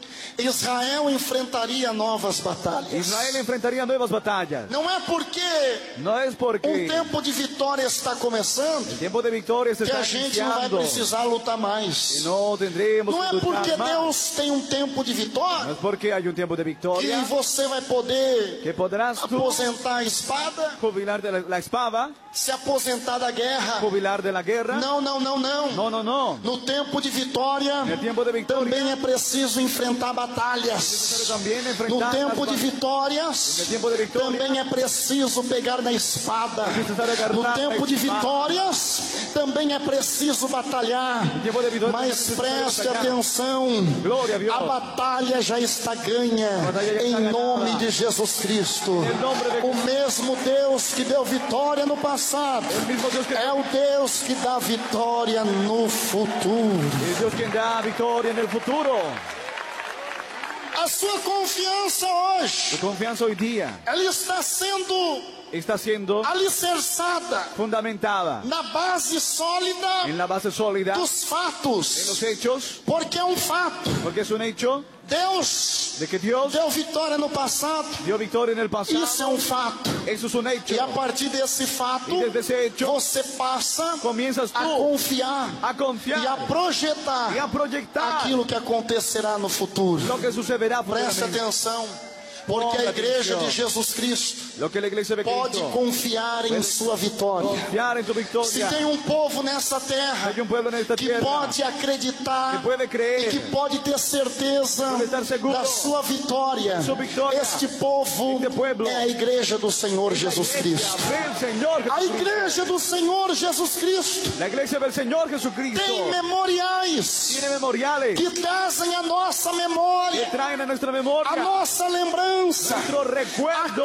N: Israel enfrentaria novas batalhas.
O: Israel enfrentaría nuevas batallas.
N: Não é porque
O: No es porque
N: um tempo de vitória está começando
O: el tiempo de victoria se
N: que
O: está
N: a gente não vai
O: iniciando.
N: precisar lutar mais.
O: Y no tendremos
N: Não
O: que
N: é
O: luchar
N: porque
O: más.
N: Deus tem um tempo de
O: No
N: vitória
O: es porque hay un tiempo de
N: que
O: victoria
N: você vai poder
O: que podrás tú
N: aposentar a espada,
O: jubilar de la, la espada,
N: se aposentar da guerra.
O: jubilar de la guerra.
N: Não, não, não, não.
O: No, no, no.
N: No tempo de vitória
O: En el tiempo de victoria
N: também é preciso enfrentar batalhas.
O: también
N: No
O: enfrentar
N: tempo
O: las
N: de
O: batallas.
N: vitórias
O: En el tiempo de victoria
N: também é preciso pegar na espada. No tempo de vitórias também é preciso batalhar.
O: tiempo de victoria
N: Mas
O: es necesario
N: preste
O: batallar.
N: atenção,
O: Glória a Deus.
N: a batalha já está ganha
O: batalha já
N: em
O: está
N: nome
O: ganhada.
N: de Jesus Cristo.
O: Em nome de
N: O mesmo Deus que deu vitória no passado
O: El mismo Dios que
N: é o Deus que dá vitória no futuro.
O: es Dios quien da victoria en el futuro.
N: A sua confiança hoje,
O: Tu confianza hoy día
N: ela está sendo
O: está siendo
N: alicerçada
O: fundamentada
N: na base sólida
O: en la base sólida
N: dos
O: en
N: fatos,
O: los hechos,
N: porque é um fato.
O: porque es un hecho
N: Deus
O: de que Dios
N: deu vitória no passado,
O: dio victoria en el pasado.
N: isso é um fato.
O: Eso es un hecho.
N: E a partir desse fato,
O: Y desde ese hecho
N: você passa
O: comienzas
N: a
O: tú
N: confiar
O: a confiar
N: e a projetar
O: y a proyectar
N: aquilo que acontecerá no futuro.
O: lo que sucederá
N: Preste
O: futuramente.
N: atenção. Porque a
O: Ponga
N: igreja
O: atención.
N: de Jesus Cristo
O: Lo que la iglesia de
N: pode
O: Cristo
N: confiar em sua vitória.
O: confiar en tu
N: Se
O: victoria.
N: tem um povo nessa terra
O: Hay un pueblo en esta
N: que
O: tierra
N: pode acreditar
O: que puede
N: e
O: creer
N: que pode ter certeza
O: Pode estar seguro
N: da sua vitória,
O: sua vitória.
N: este povo
O: Este pueblo
N: é a igreja do Senhor Jesus Cristo.
O: del Señor
N: A
O: Jesucristo.
N: igreja do Senhor Jesus Cristo
O: La iglesia del Señor Jesucristo
N: tem memoriais
O: tiene memoriales
N: que trazem a nossa
O: que
N: memória,
O: traen a nuestra
N: a
O: memoria
N: nossa lembrança,
O: nuestro
N: a
O: recuerdo,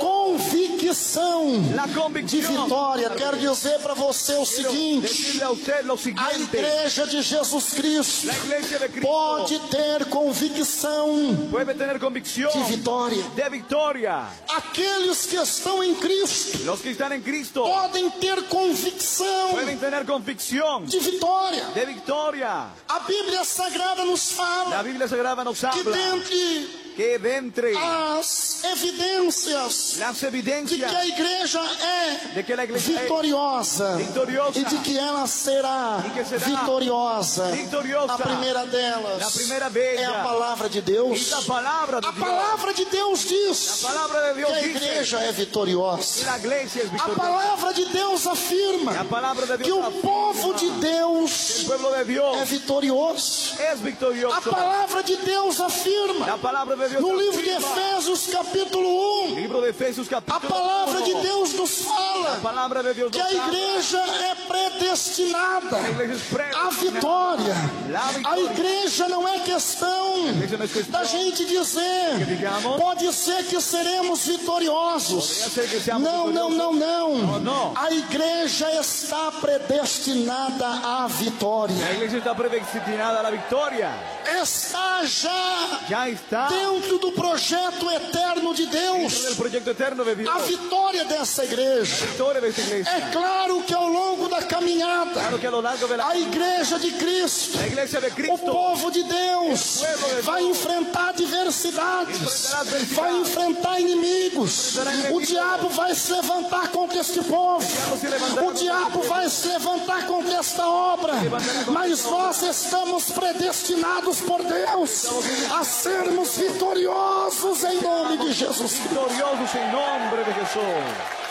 N: convicção
O: la
N: de
O: convicción.
N: vitória. Quero dizer para você o
O: Quiero
N: seguinte:
O: decirle a usted lo
N: a
O: siguiente.
N: igreja de Jesus Cristo
O: La iglesia de Cristo
N: pode ter convicção
O: puede tener convicción
N: de vitória.
O: de victoria.
N: Aqueles que estão em Cristo
O: Los que están en Cristo
N: podem ter convicção
O: pueden tener convicción
N: de vitória.
O: de victoria.
N: A Bíblia Sagrada nos
O: La
N: fala
O: Biblia Sagrada nos
N: que
O: habla
N: dentre
O: que de entre
N: as evidências
O: las
N: de que
O: evidencias
N: a igreja é
O: de que la iglesia es
N: vitoriosa
O: victoriosa
N: e de que ela será
O: e que será
N: vitoriosa.
O: victoriosa.
N: A primeira delas
O: La primera de
N: é a
O: ellas
N: palavra de Deus.
O: es la palabra de
N: A
O: Dios.
N: palavra de Deus diz
O: La palabra de
N: que
O: Dios
N: a
O: dice
N: igreja é
O: que
N: vitoriosa.
O: la iglesia es
N: A
O: victoriosa.
N: palavra de Deus afirma
O: La palabra de
N: que
O: Dios
N: o povo de
O: afirma que
N: Deus
O: el pueblo de Dios
N: é vitorioso.
O: es victorioso.
N: A palavra de Deus afirma
O: La palabra de Dios
N: no livro de
O: afirma.
N: Efésios capítulo um,
O: Libro de Efesios
N: a
O: capítulo
N: palavra de
O: uno.
N: Deus nos
O: La
N: fala
O: palabra de Dios
N: que
O: nos
N: a
O: habla.
N: igreja é predestinada
O: La iglesia es
N: à
O: predestinada.
N: vitória.
O: La
N: A
O: victoria.
N: igreja não é questão
O: igreja não é questão
N: da gente dizer,
O: que digamos,
N: pode ser que seremos vitoriosos.
O: Poderia ser que seamos
N: Não, não,
O: vitoriosos.
N: não, não.
O: No, no.
N: A igreja está predestinada à vitória.
O: La iglesia está predestinada a la victoria.
N: Está já
O: Ya está
N: dentro do projeto eterno de
O: dentro del
N: Deus
O: proyecto eterno de Dios.
N: a vitória dessa igreja.
O: Victoria de esta iglesia.
N: É claro que ao longo da caminhada,
O: Claro que a lo largo de la,
N: a igreja de Cristo,
O: la iglesia de
N: o
O: Cristo
N: povo de Deus,
O: O povo de
N: vai
O: Deus
N: enfrentar adversidades,
O: enfrentará adversidades,
N: vai enfrentar inimigos.
O: enfrentará
N: O
O: inimigos.
N: diabo vai se levantar contra este povo.
O: diabo se levantará
N: O
O: contra
N: diabo
O: este
N: vai se levantar contra esta obra.
O: levantará contra
N: Mas
O: esta
N: nós estamos predestinados por Deus a sermos vitoriosos em nome de Jesus Cristo.
O: victoriosos en nombre de Jesús.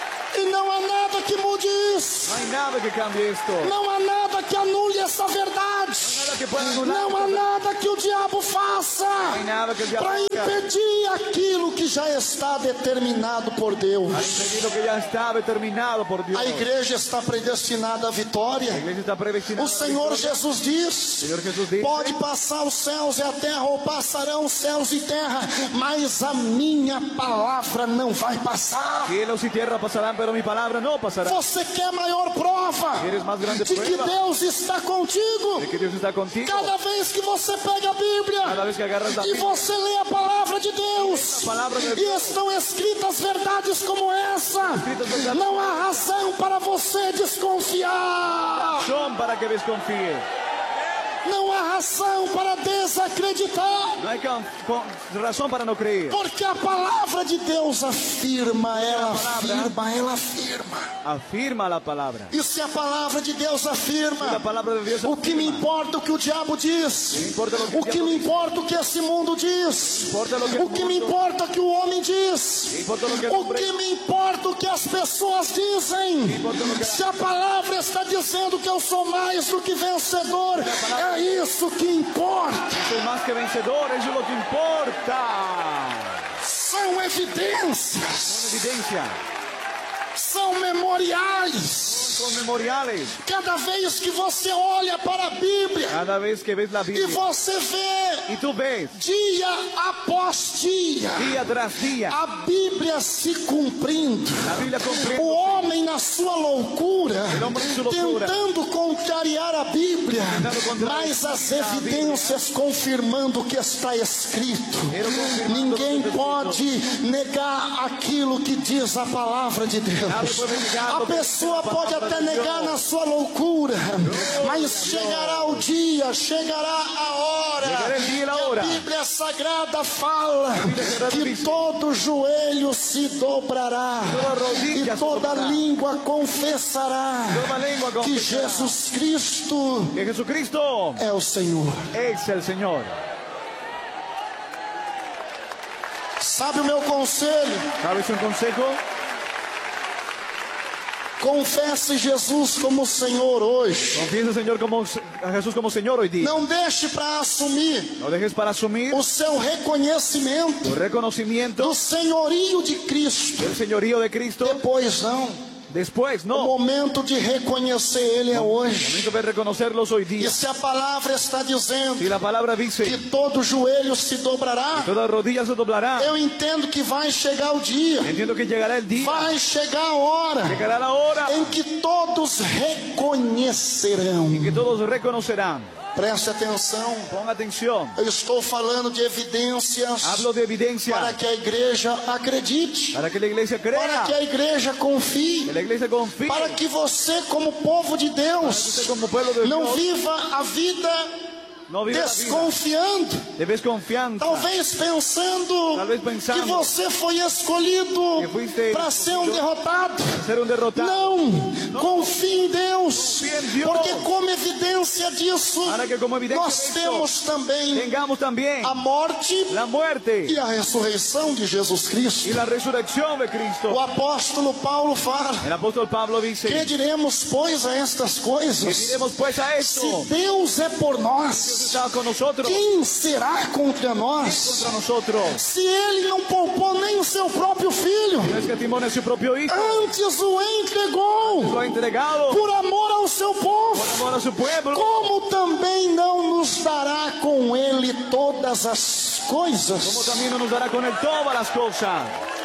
N: E não há nada que mude isso.
O: No hay nada que cambie esto.
N: Não há nada que anule essa verdade.
O: Nada que pueda anular
N: Não há
O: esta
N: nada que o diabo faça
O: No hay nada que el diablo
N: para
O: haga.
N: impedir aquilo que já está determinado por Deus.
O: Ha impedido que ya está determinado por Dios.
N: A igreja está predestinada à
O: La
N: vitória.
O: iglesia está predestinada
N: O
O: a la
N: Senhor
O: victoria.
N: Jesus diz:
O: Señor Jesús dice,
N: pode passar os céus e a terra, ou passarão os céus e terra, mas a minha palavra não vai passar.
O: cielos y tierra pasarán, pero mi palabra no pasará.
N: Você quer maior prova
O: ¿Quieres más grande
N: de que
O: prueba
N: Deus está contigo?
O: de que Dios está contigo?
N: Cada vez que você pega a Bíblia
O: Cada vez que agarras la
N: e
O: Biblia,
N: você lê a palavra de Deus,
O: a palavra de
N: e
O: Deus,
N: estão escritas verdades como essa,
O: Escritas verdades.
N: não há razão para você desconfiar.
O: son para que desconfíe.
N: Não há razão para desacreditar.
O: No hay con- con- razón para no creer.
N: Porque a palavra de Deus afirma, ela
O: palavra.
N: afirma, ela afirma.
O: Afirma la palabra.
N: E se a palavra de Deus
O: La
N: afirma,
O: palabra de Dios
N: o que me
O: afirma.
N: importa o que o diabo diz?
O: Me importa lo que
N: O
O: el
N: que
O: diablo
N: me
O: dice.
N: importa o que esse mundo diz?
O: Importa lo que el
N: O que me
O: mundo-
N: importa o que o homem diz?
O: Me importa lo que el
N: O
O: hombre-
N: que me importa o que as pessoas dizem?
O: importa lo que-
N: Se a palavra está dizendo que eu sou mais do que vencedor, é isso que importa.
O: Soy más que vencedor, eso es lo que importa.
N: São evidências,
O: Son evidencia,
N: são memoriais.
O: son memoriales.
N: Cada vez que você olha para a Bíblia
O: Cada vez que ves la
N: e
O: Biblia
N: você vê
O: y tú ves
N: dia após dia
O: día tras día
N: a Bíblia se cumprindo,
O: la Biblia
N: o
O: cumpliendo,
N: homem na sua loucura
O: El hombre en su loucura.
N: tentando contrariar a Bíblia,
O: Tentando contrariar
N: mas as
O: a
N: evidências confirmando o que está escrito.
O: Pero confirmando
N: Ninguém
O: lo que está
N: pode negar aquilo que diz a palavra de Deus.
O: Nadie puede negar
N: A
O: lo que
N: pessoa
O: dice la
N: pode
O: palavra
N: até
O: de Deus.
N: negar na sua loucura, mas chegará o dia, chegará a hora
O: Llegará el día y la
N: que a
O: hora.
N: Bíblia Sagrada fala
O: Bíblia Sagrada
N: que
O: diz,
N: todo joelho se dobrará
O: toda rodilla
N: e
O: se
N: toda
O: dobrará.
N: língua confessará
O: Toda lengua
N: que
O: confesará
N: Jesus Cristo
O: que Jesucristo
N: é o Senhor.
O: es el Señor.
N: Sabe o meu conselho?
O: ¿Sabes un consejo?
N: Confesse Jesus como Senhor hoje.
O: Confiesa Señor como, a Jesús como Señor hoy día.
N: Não deixe para assumir
O: No dejes para asumir
N: o seu reconhecimento
O: tu reconocimiento
N: do senhorio de Cristo.
O: del señorío de Cristo.
N: Depois não.
O: Después,
N: O
O: no.
N: momento de reconhecer Ele é hoje.
O: Momento de reconocerlos hoy
N: E
O: día.
N: se a palavra está dizendo
O: Si la palabra dice
N: que todo joelho se dobrará,
O: toda rodilla se doblará,
N: eu entendo que vai chegar o dia,
O: entiendo que llegará el día,
N: vai chegar a hora
O: llegará la hora
N: em que todos reconhecerão.
O: en que todos reconocerán.
N: Preste atenção,
O: Ponga atención.
N: eu estou falando de evidências
O: Hablo de evidencia
N: para que a igreja acredite,
O: para que la iglesia
N: para
O: crea,
N: que a igreja
O: que
N: confie,
O: la iglesia confíe,
N: para que você, como povo de Deus,
O: usted como pueblo de
N: não
O: Dios
N: viva a vida
O: no viva la vida
N: desconfiando,
O: de desconfianza,
N: talvez pensando
O: Talvez pensando
N: que você foi escolhido
O: que fuiste
N: para ser um
O: escolhido
N: derrotado.
O: ser un derrotado.
N: Não, confie em Deus,
O: Confie em Deus.
N: porque como evidência disso,
O: Para que como evidencia
N: nós
O: de esto,
N: temos também
O: tengamos también
N: a morte
O: la muerte
N: e a ressurreição de Jesus Cristo.
O: y la resurrección de Cristo.
N: O apóstolo Paulo fala:
O: El apóstol Pablo dice,
N: que diremos, pois, a estas
O: que
N: coisas?
O: diremos pues a esto,
N: Se Deus é por nós,
O: está con nosotros,
N: quem será contra nós?
O: contra nosotros.
N: Se Ele não poupou nem o seu próprio filho,
O: No escatimó a su propio hijo,
N: antes o entregou
O: lo ha entregado
N: por amor ao seu povo,
O: por amor a su pueblo.
N: como também não nos dará com Ele todas as
O: Como
N: coisas?
O: también nos dará con él todas las cosas.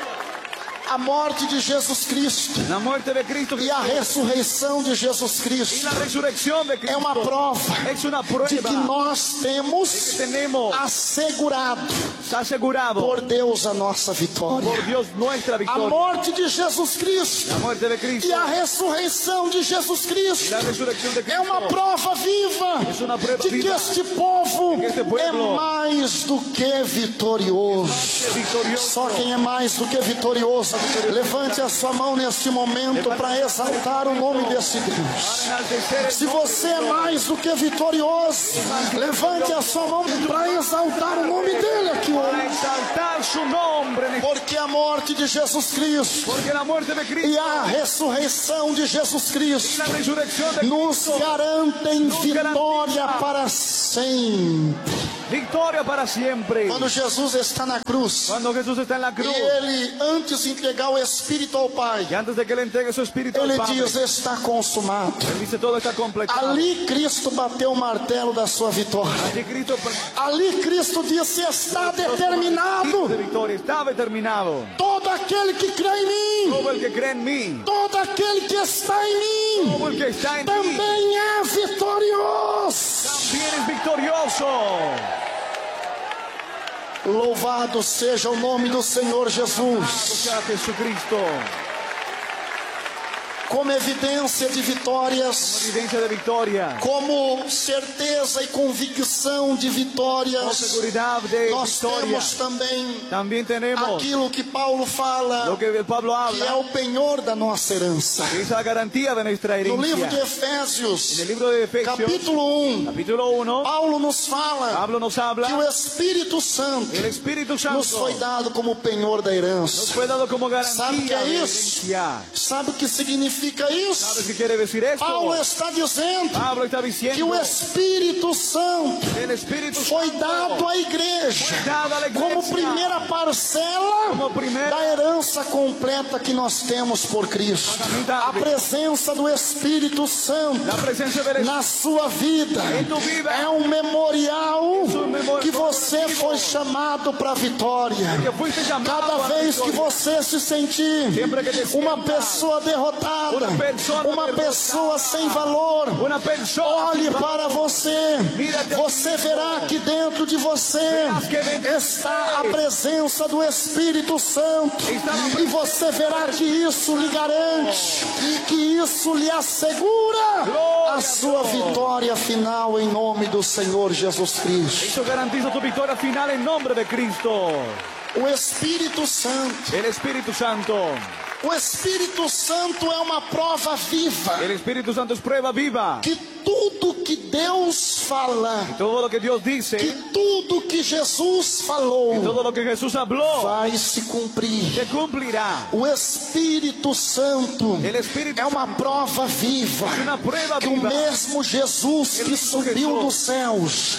N: A morte de Jesus Cristo
O: La muerte de Cristo
N: e a ressurreição de Jesus
O: y
N: Cristo
O: la resurrección de Cristo
N: é uma prova
O: es una
N: de
O: prueba
N: que nós
O: que
N: temos
O: tenemos
N: assegurado
O: asegurado
N: por Deus a nossa vitória.
O: por Dios nuestra
N: A
O: victoria.
N: morte de Jesus Cristo
O: La muerte de Cristo
N: e a ressurreição de Jesus
O: y
N: Cristo
O: la resurrección de
N: é
O: Cristo
N: uma prova viva
O: es una prueba
N: de que
O: viva
N: este povo
O: que este
N: é
O: pueblo
N: mais do que vitorioso.
O: es victorioso.
N: Só quem é mais do que vitorioso, levante a sua mão neste momento para exaltar o nome desse Deus. Se você é mais do que vitorioso, levante a sua mão para exaltar o nome dele aqui
O: Para
N: hoje.
O: exaltar su nombre en este-
N: Porque a morte de Jesus Cristo
O: porque la muerte de
N: e
O: Cristo
N: a ressurreição de Jesus
O: y
N: Cristo
O: la resurrección de
N: nos
O: Cristo
N: garantem
O: nos
N: vitória
O: garantiza
N: para sempre.
O: victoria para siempre.
N: Quando Jesus está na cruz
O: Cuando Jesús está en la
N: e
O: cruz
N: ele, antes de entregar o Espírito ao Pai,
O: y antes de que le entregue su espíritu
N: ele
O: al Padre,
N: diz: está consumado.
O: él dice todo está completado.
N: Ali Cristo bateu o martelo da sua vitória.
O: Allí Cristo
N: Ali Cristo disse: está determinado.
O: de victoria estaba determinado.
N: Todo aquele que crê em mim,
O: Todo el que cree en mí,
N: todo aquele que está em mim,
O: todo el que está en mí,
N: também é vitorioso.
O: también es victorioso.
N: Louvado seja o nome do Senhor Jesus.
O: Sea Jesucristo,
N: Como evidência de vitórias,
O: evidencia de victoria,
N: como certeza e convicção de
O: con
N: vitórias,
O: seguridad de
N: nós
O: victoria.
N: temos também
O: También tenemos
N: aquilo que Paulo fala,
O: lo que Pablo
N: que é
O: habla,
N: o penhor da nossa herança.
O: que es la garantía de nuestra
N: No livro de
O: herencia.
N: Efésios,
O: En el libro de Efesios,
N: capítulo um,
O: capítulo uno,
N: Paulo nos fala
O: Pablo nos habla
N: que o Espírito Santo
O: el Espíritu Santo
N: nos foi dado como penhor da herança.
O: nos fue dado como
N: Sabe o que
O: garantía
N: é
O: de
N: isso?
O: herencia.
N: Sabe o que significa isso?
O: ¿Sabes qué quiere decir esto?
N: Paulo está dizendo
O: Pablo está
N: que
O: diciendo
N: o Espírito Santo
O: que el Espíritu
N: foi
O: Santo
N: dado à igreja
O: fue dado a la
N: como
O: iglesia
N: primeira parcela
O: como primeira
N: da herança completa que nós temos por Cristo. A presença do Espírito Santo
O: la presencia del Espíritu
N: na sua vida
O: em tu vida
N: é um memorial
O: um memorial
N: que você foi chamado para a vitória.
O: que fuiste llamado
N: Cada
O: a
N: vez que
O: victoria.
N: você se sentir
O: Siempre que te
N: uma
O: sientas
N: pessoa derrotada,
O: uma pessoa
N: uma
O: derrotada,
N: pessoa sem valor,
O: una persona
N: olhe para você,
O: Mira-te
N: você verá que dentro de você
O: Verás que dentro de
N: está a
O: você
N: presença do Espírito Santo,
O: está a
N: e você verá que isso lhe garante, que isso lhe assegura
O: Glória
N: a sua vitória final em nome do Senhor Jesus Cristo.
O: Eso garantiza tu victoria final en nombre de Cristo.
N: O Espírito Santo,
O: El Espíritu Santo,
N: o Espírito Santo é uma prova viva
O: el Espíritu Santo es prueba viva
N: que tudo que Deus fala,
O: todo lo que Dios dice,
N: que tudo que Jesus falou,
O: todo lo que Jesús habló,
N: vai se cumprir.
O: se cumplirá.
N: O Espírito Santo
O: El Espíritu
N: é uma prova viva
O: es una prueba
N: que o
O: viva.
N: mesmo Jesus que subiu dos céus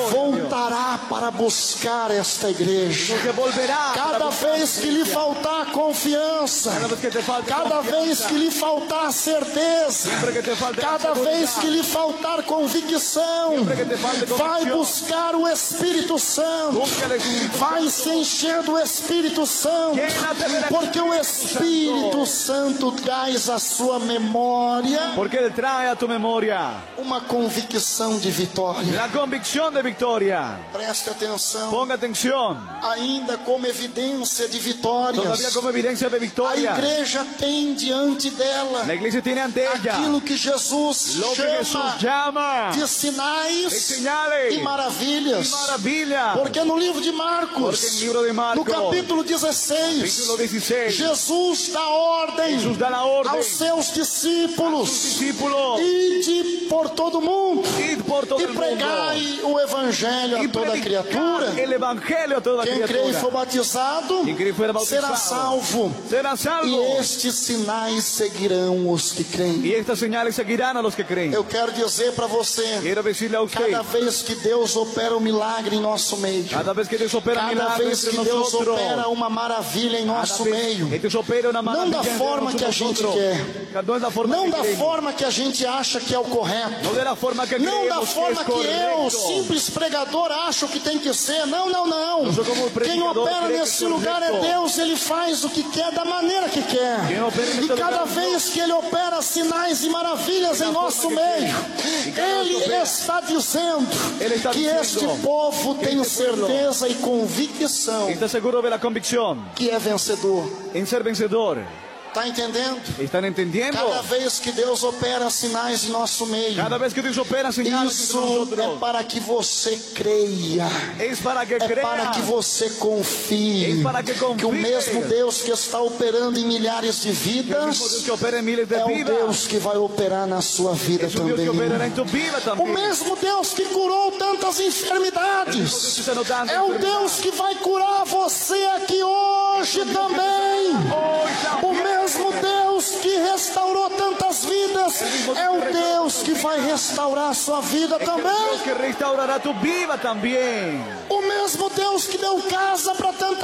N: voltará para buscar esta igreja.
O: Que volverá
N: Cada
O: para
N: vez que lhe faltar confiança,
O: Cada vez que te falte
N: cada
O: confianza,
N: vez que lhe faltar certeza,
O: siempre que te falte
N: cada
O: seguridad,
N: vez que lhe faltar convicção,
O: siempre que te falte
N: vai
O: convicción,
N: buscar o Espírito Santo,
O: busca el Espíritu
N: vai se encher do Espírito Santo,
O: Llénate del
N: porque o
O: Espírito
N: Espírito Santo traz à sua memória
O: porque Él trae a tu memoria
N: uma convicção de vitória.
O: la convicción de victoria.
N: Preste atenção,
O: Ponga atención,
N: ainda como evidência de
O: todavía
N: vitórias,
O: como evidencia de
N: a
O: victoria,
N: igreja tem diante dela
O: la iglesia tiene ante ella
N: aquilo que Jesus
O: lo que Jesús
N: chama
O: llama
N: de
O: de
N: sinais
O: señales
N: e maravilhas.
O: y maravillas.
N: Porque no livro de
O: Porque
N: Marcos,
O: en el libro de Marcos,
N: no capítulo dezesseis,
O: capítulo dieciséis,
N: Jesus dá ordem
O: Jesús da la orden
N: aos seus discípulos:
O: discípulos,
N: ide por todo mundo
O: id por todo
N: e
O: el mundo
N: pregai o evangelho a
O: y
N: toda
O: predicar
N: criatura.
O: el evangelio a toda
N: Quem crê e for
O: criatura.
N: batizado
O: Quem crê e for bautizado
N: será salvo.
O: será salvo.
N: E estes sinais seguirão os que creem.
O: Y estas señales seguirán a los que creen.
N: Eu quero dizer para você,
O: Quiero decirle a usted,
N: cada vez que Deus opera um milagre em nosso meio,
O: cada vez que Dios opera
N: cada
O: milagros
N: vez
O: entre
N: que Deus
O: nosotros,
N: opera uma maravilha em nosso
O: cada vez
N: meio,
O: que Dios opera una
N: não da
O: maravilla entre
N: forma que a gente
O: nosotros,
N: quer,
O: no es la forma
N: não
O: que
N: da
O: queremos,
N: forma que a gente acha que é o correto,
O: no de la forma que
N: não da
O: creemos que
N: forma
O: es
N: que eu,
O: correcto.
N: simples pregador, acho que tem que ser. Não, não, não.
O: Eu sou como
N: Quem
O: predicador,
N: opera
O: creio que
N: nesse
O: é
N: lugar é
O: correto.
N: Deus. Ele faz o que quer da maneira que quer.
O: Quem opera nesse
N: E cada
O: lugar é
N: vez que Ele opera sinais e maravilhas
O: Da
N: em
O: forma
N: nosso
O: que
N: meio,
O: quer. E cada vez que
N: Ele
O: opera,
N: está dizendo
O: Ele está
N: que
O: dizendo,
N: este povo tem
O: este pueblo
N: certeza e convicção
O: está seguro de la convicción
N: que é vencedor.
O: en ser vencedor.
N: Está entendendo?
O: ¿Están entendiendo?
N: Cada vez que Deus opera sinais em nosso meio,
O: Cada vez que Dios opera señales entre
N: isso
O: nosotros,
N: é para que você creia.
O: es para que
N: É
O: crea,
N: para que você confie
O: Es para que confíe.
N: que o mesmo Deus que está operando em milhares de
O: el mismo
N: vidas
O: Dios que opera en miles de
N: é o
O: vidas,
N: Deus que vai operar na sua vida
O: es un Dios que
N: também.
O: operará en tu vida
N: O
O: también.
N: mesmo Deus que curou tantas
O: El mismo Dios
N: enfermidades
O: que sanó tantas
N: é o
O: enfermedades.
N: Deus que vai curar você aqui hoje também. O mesmo Deus que restaurou tantas vidas é o Deus que vai restaurar a sua vida
O: Dios
N: também.
O: que restaurará tu vida también.
N: O mesmo Deus que deu casa para tantas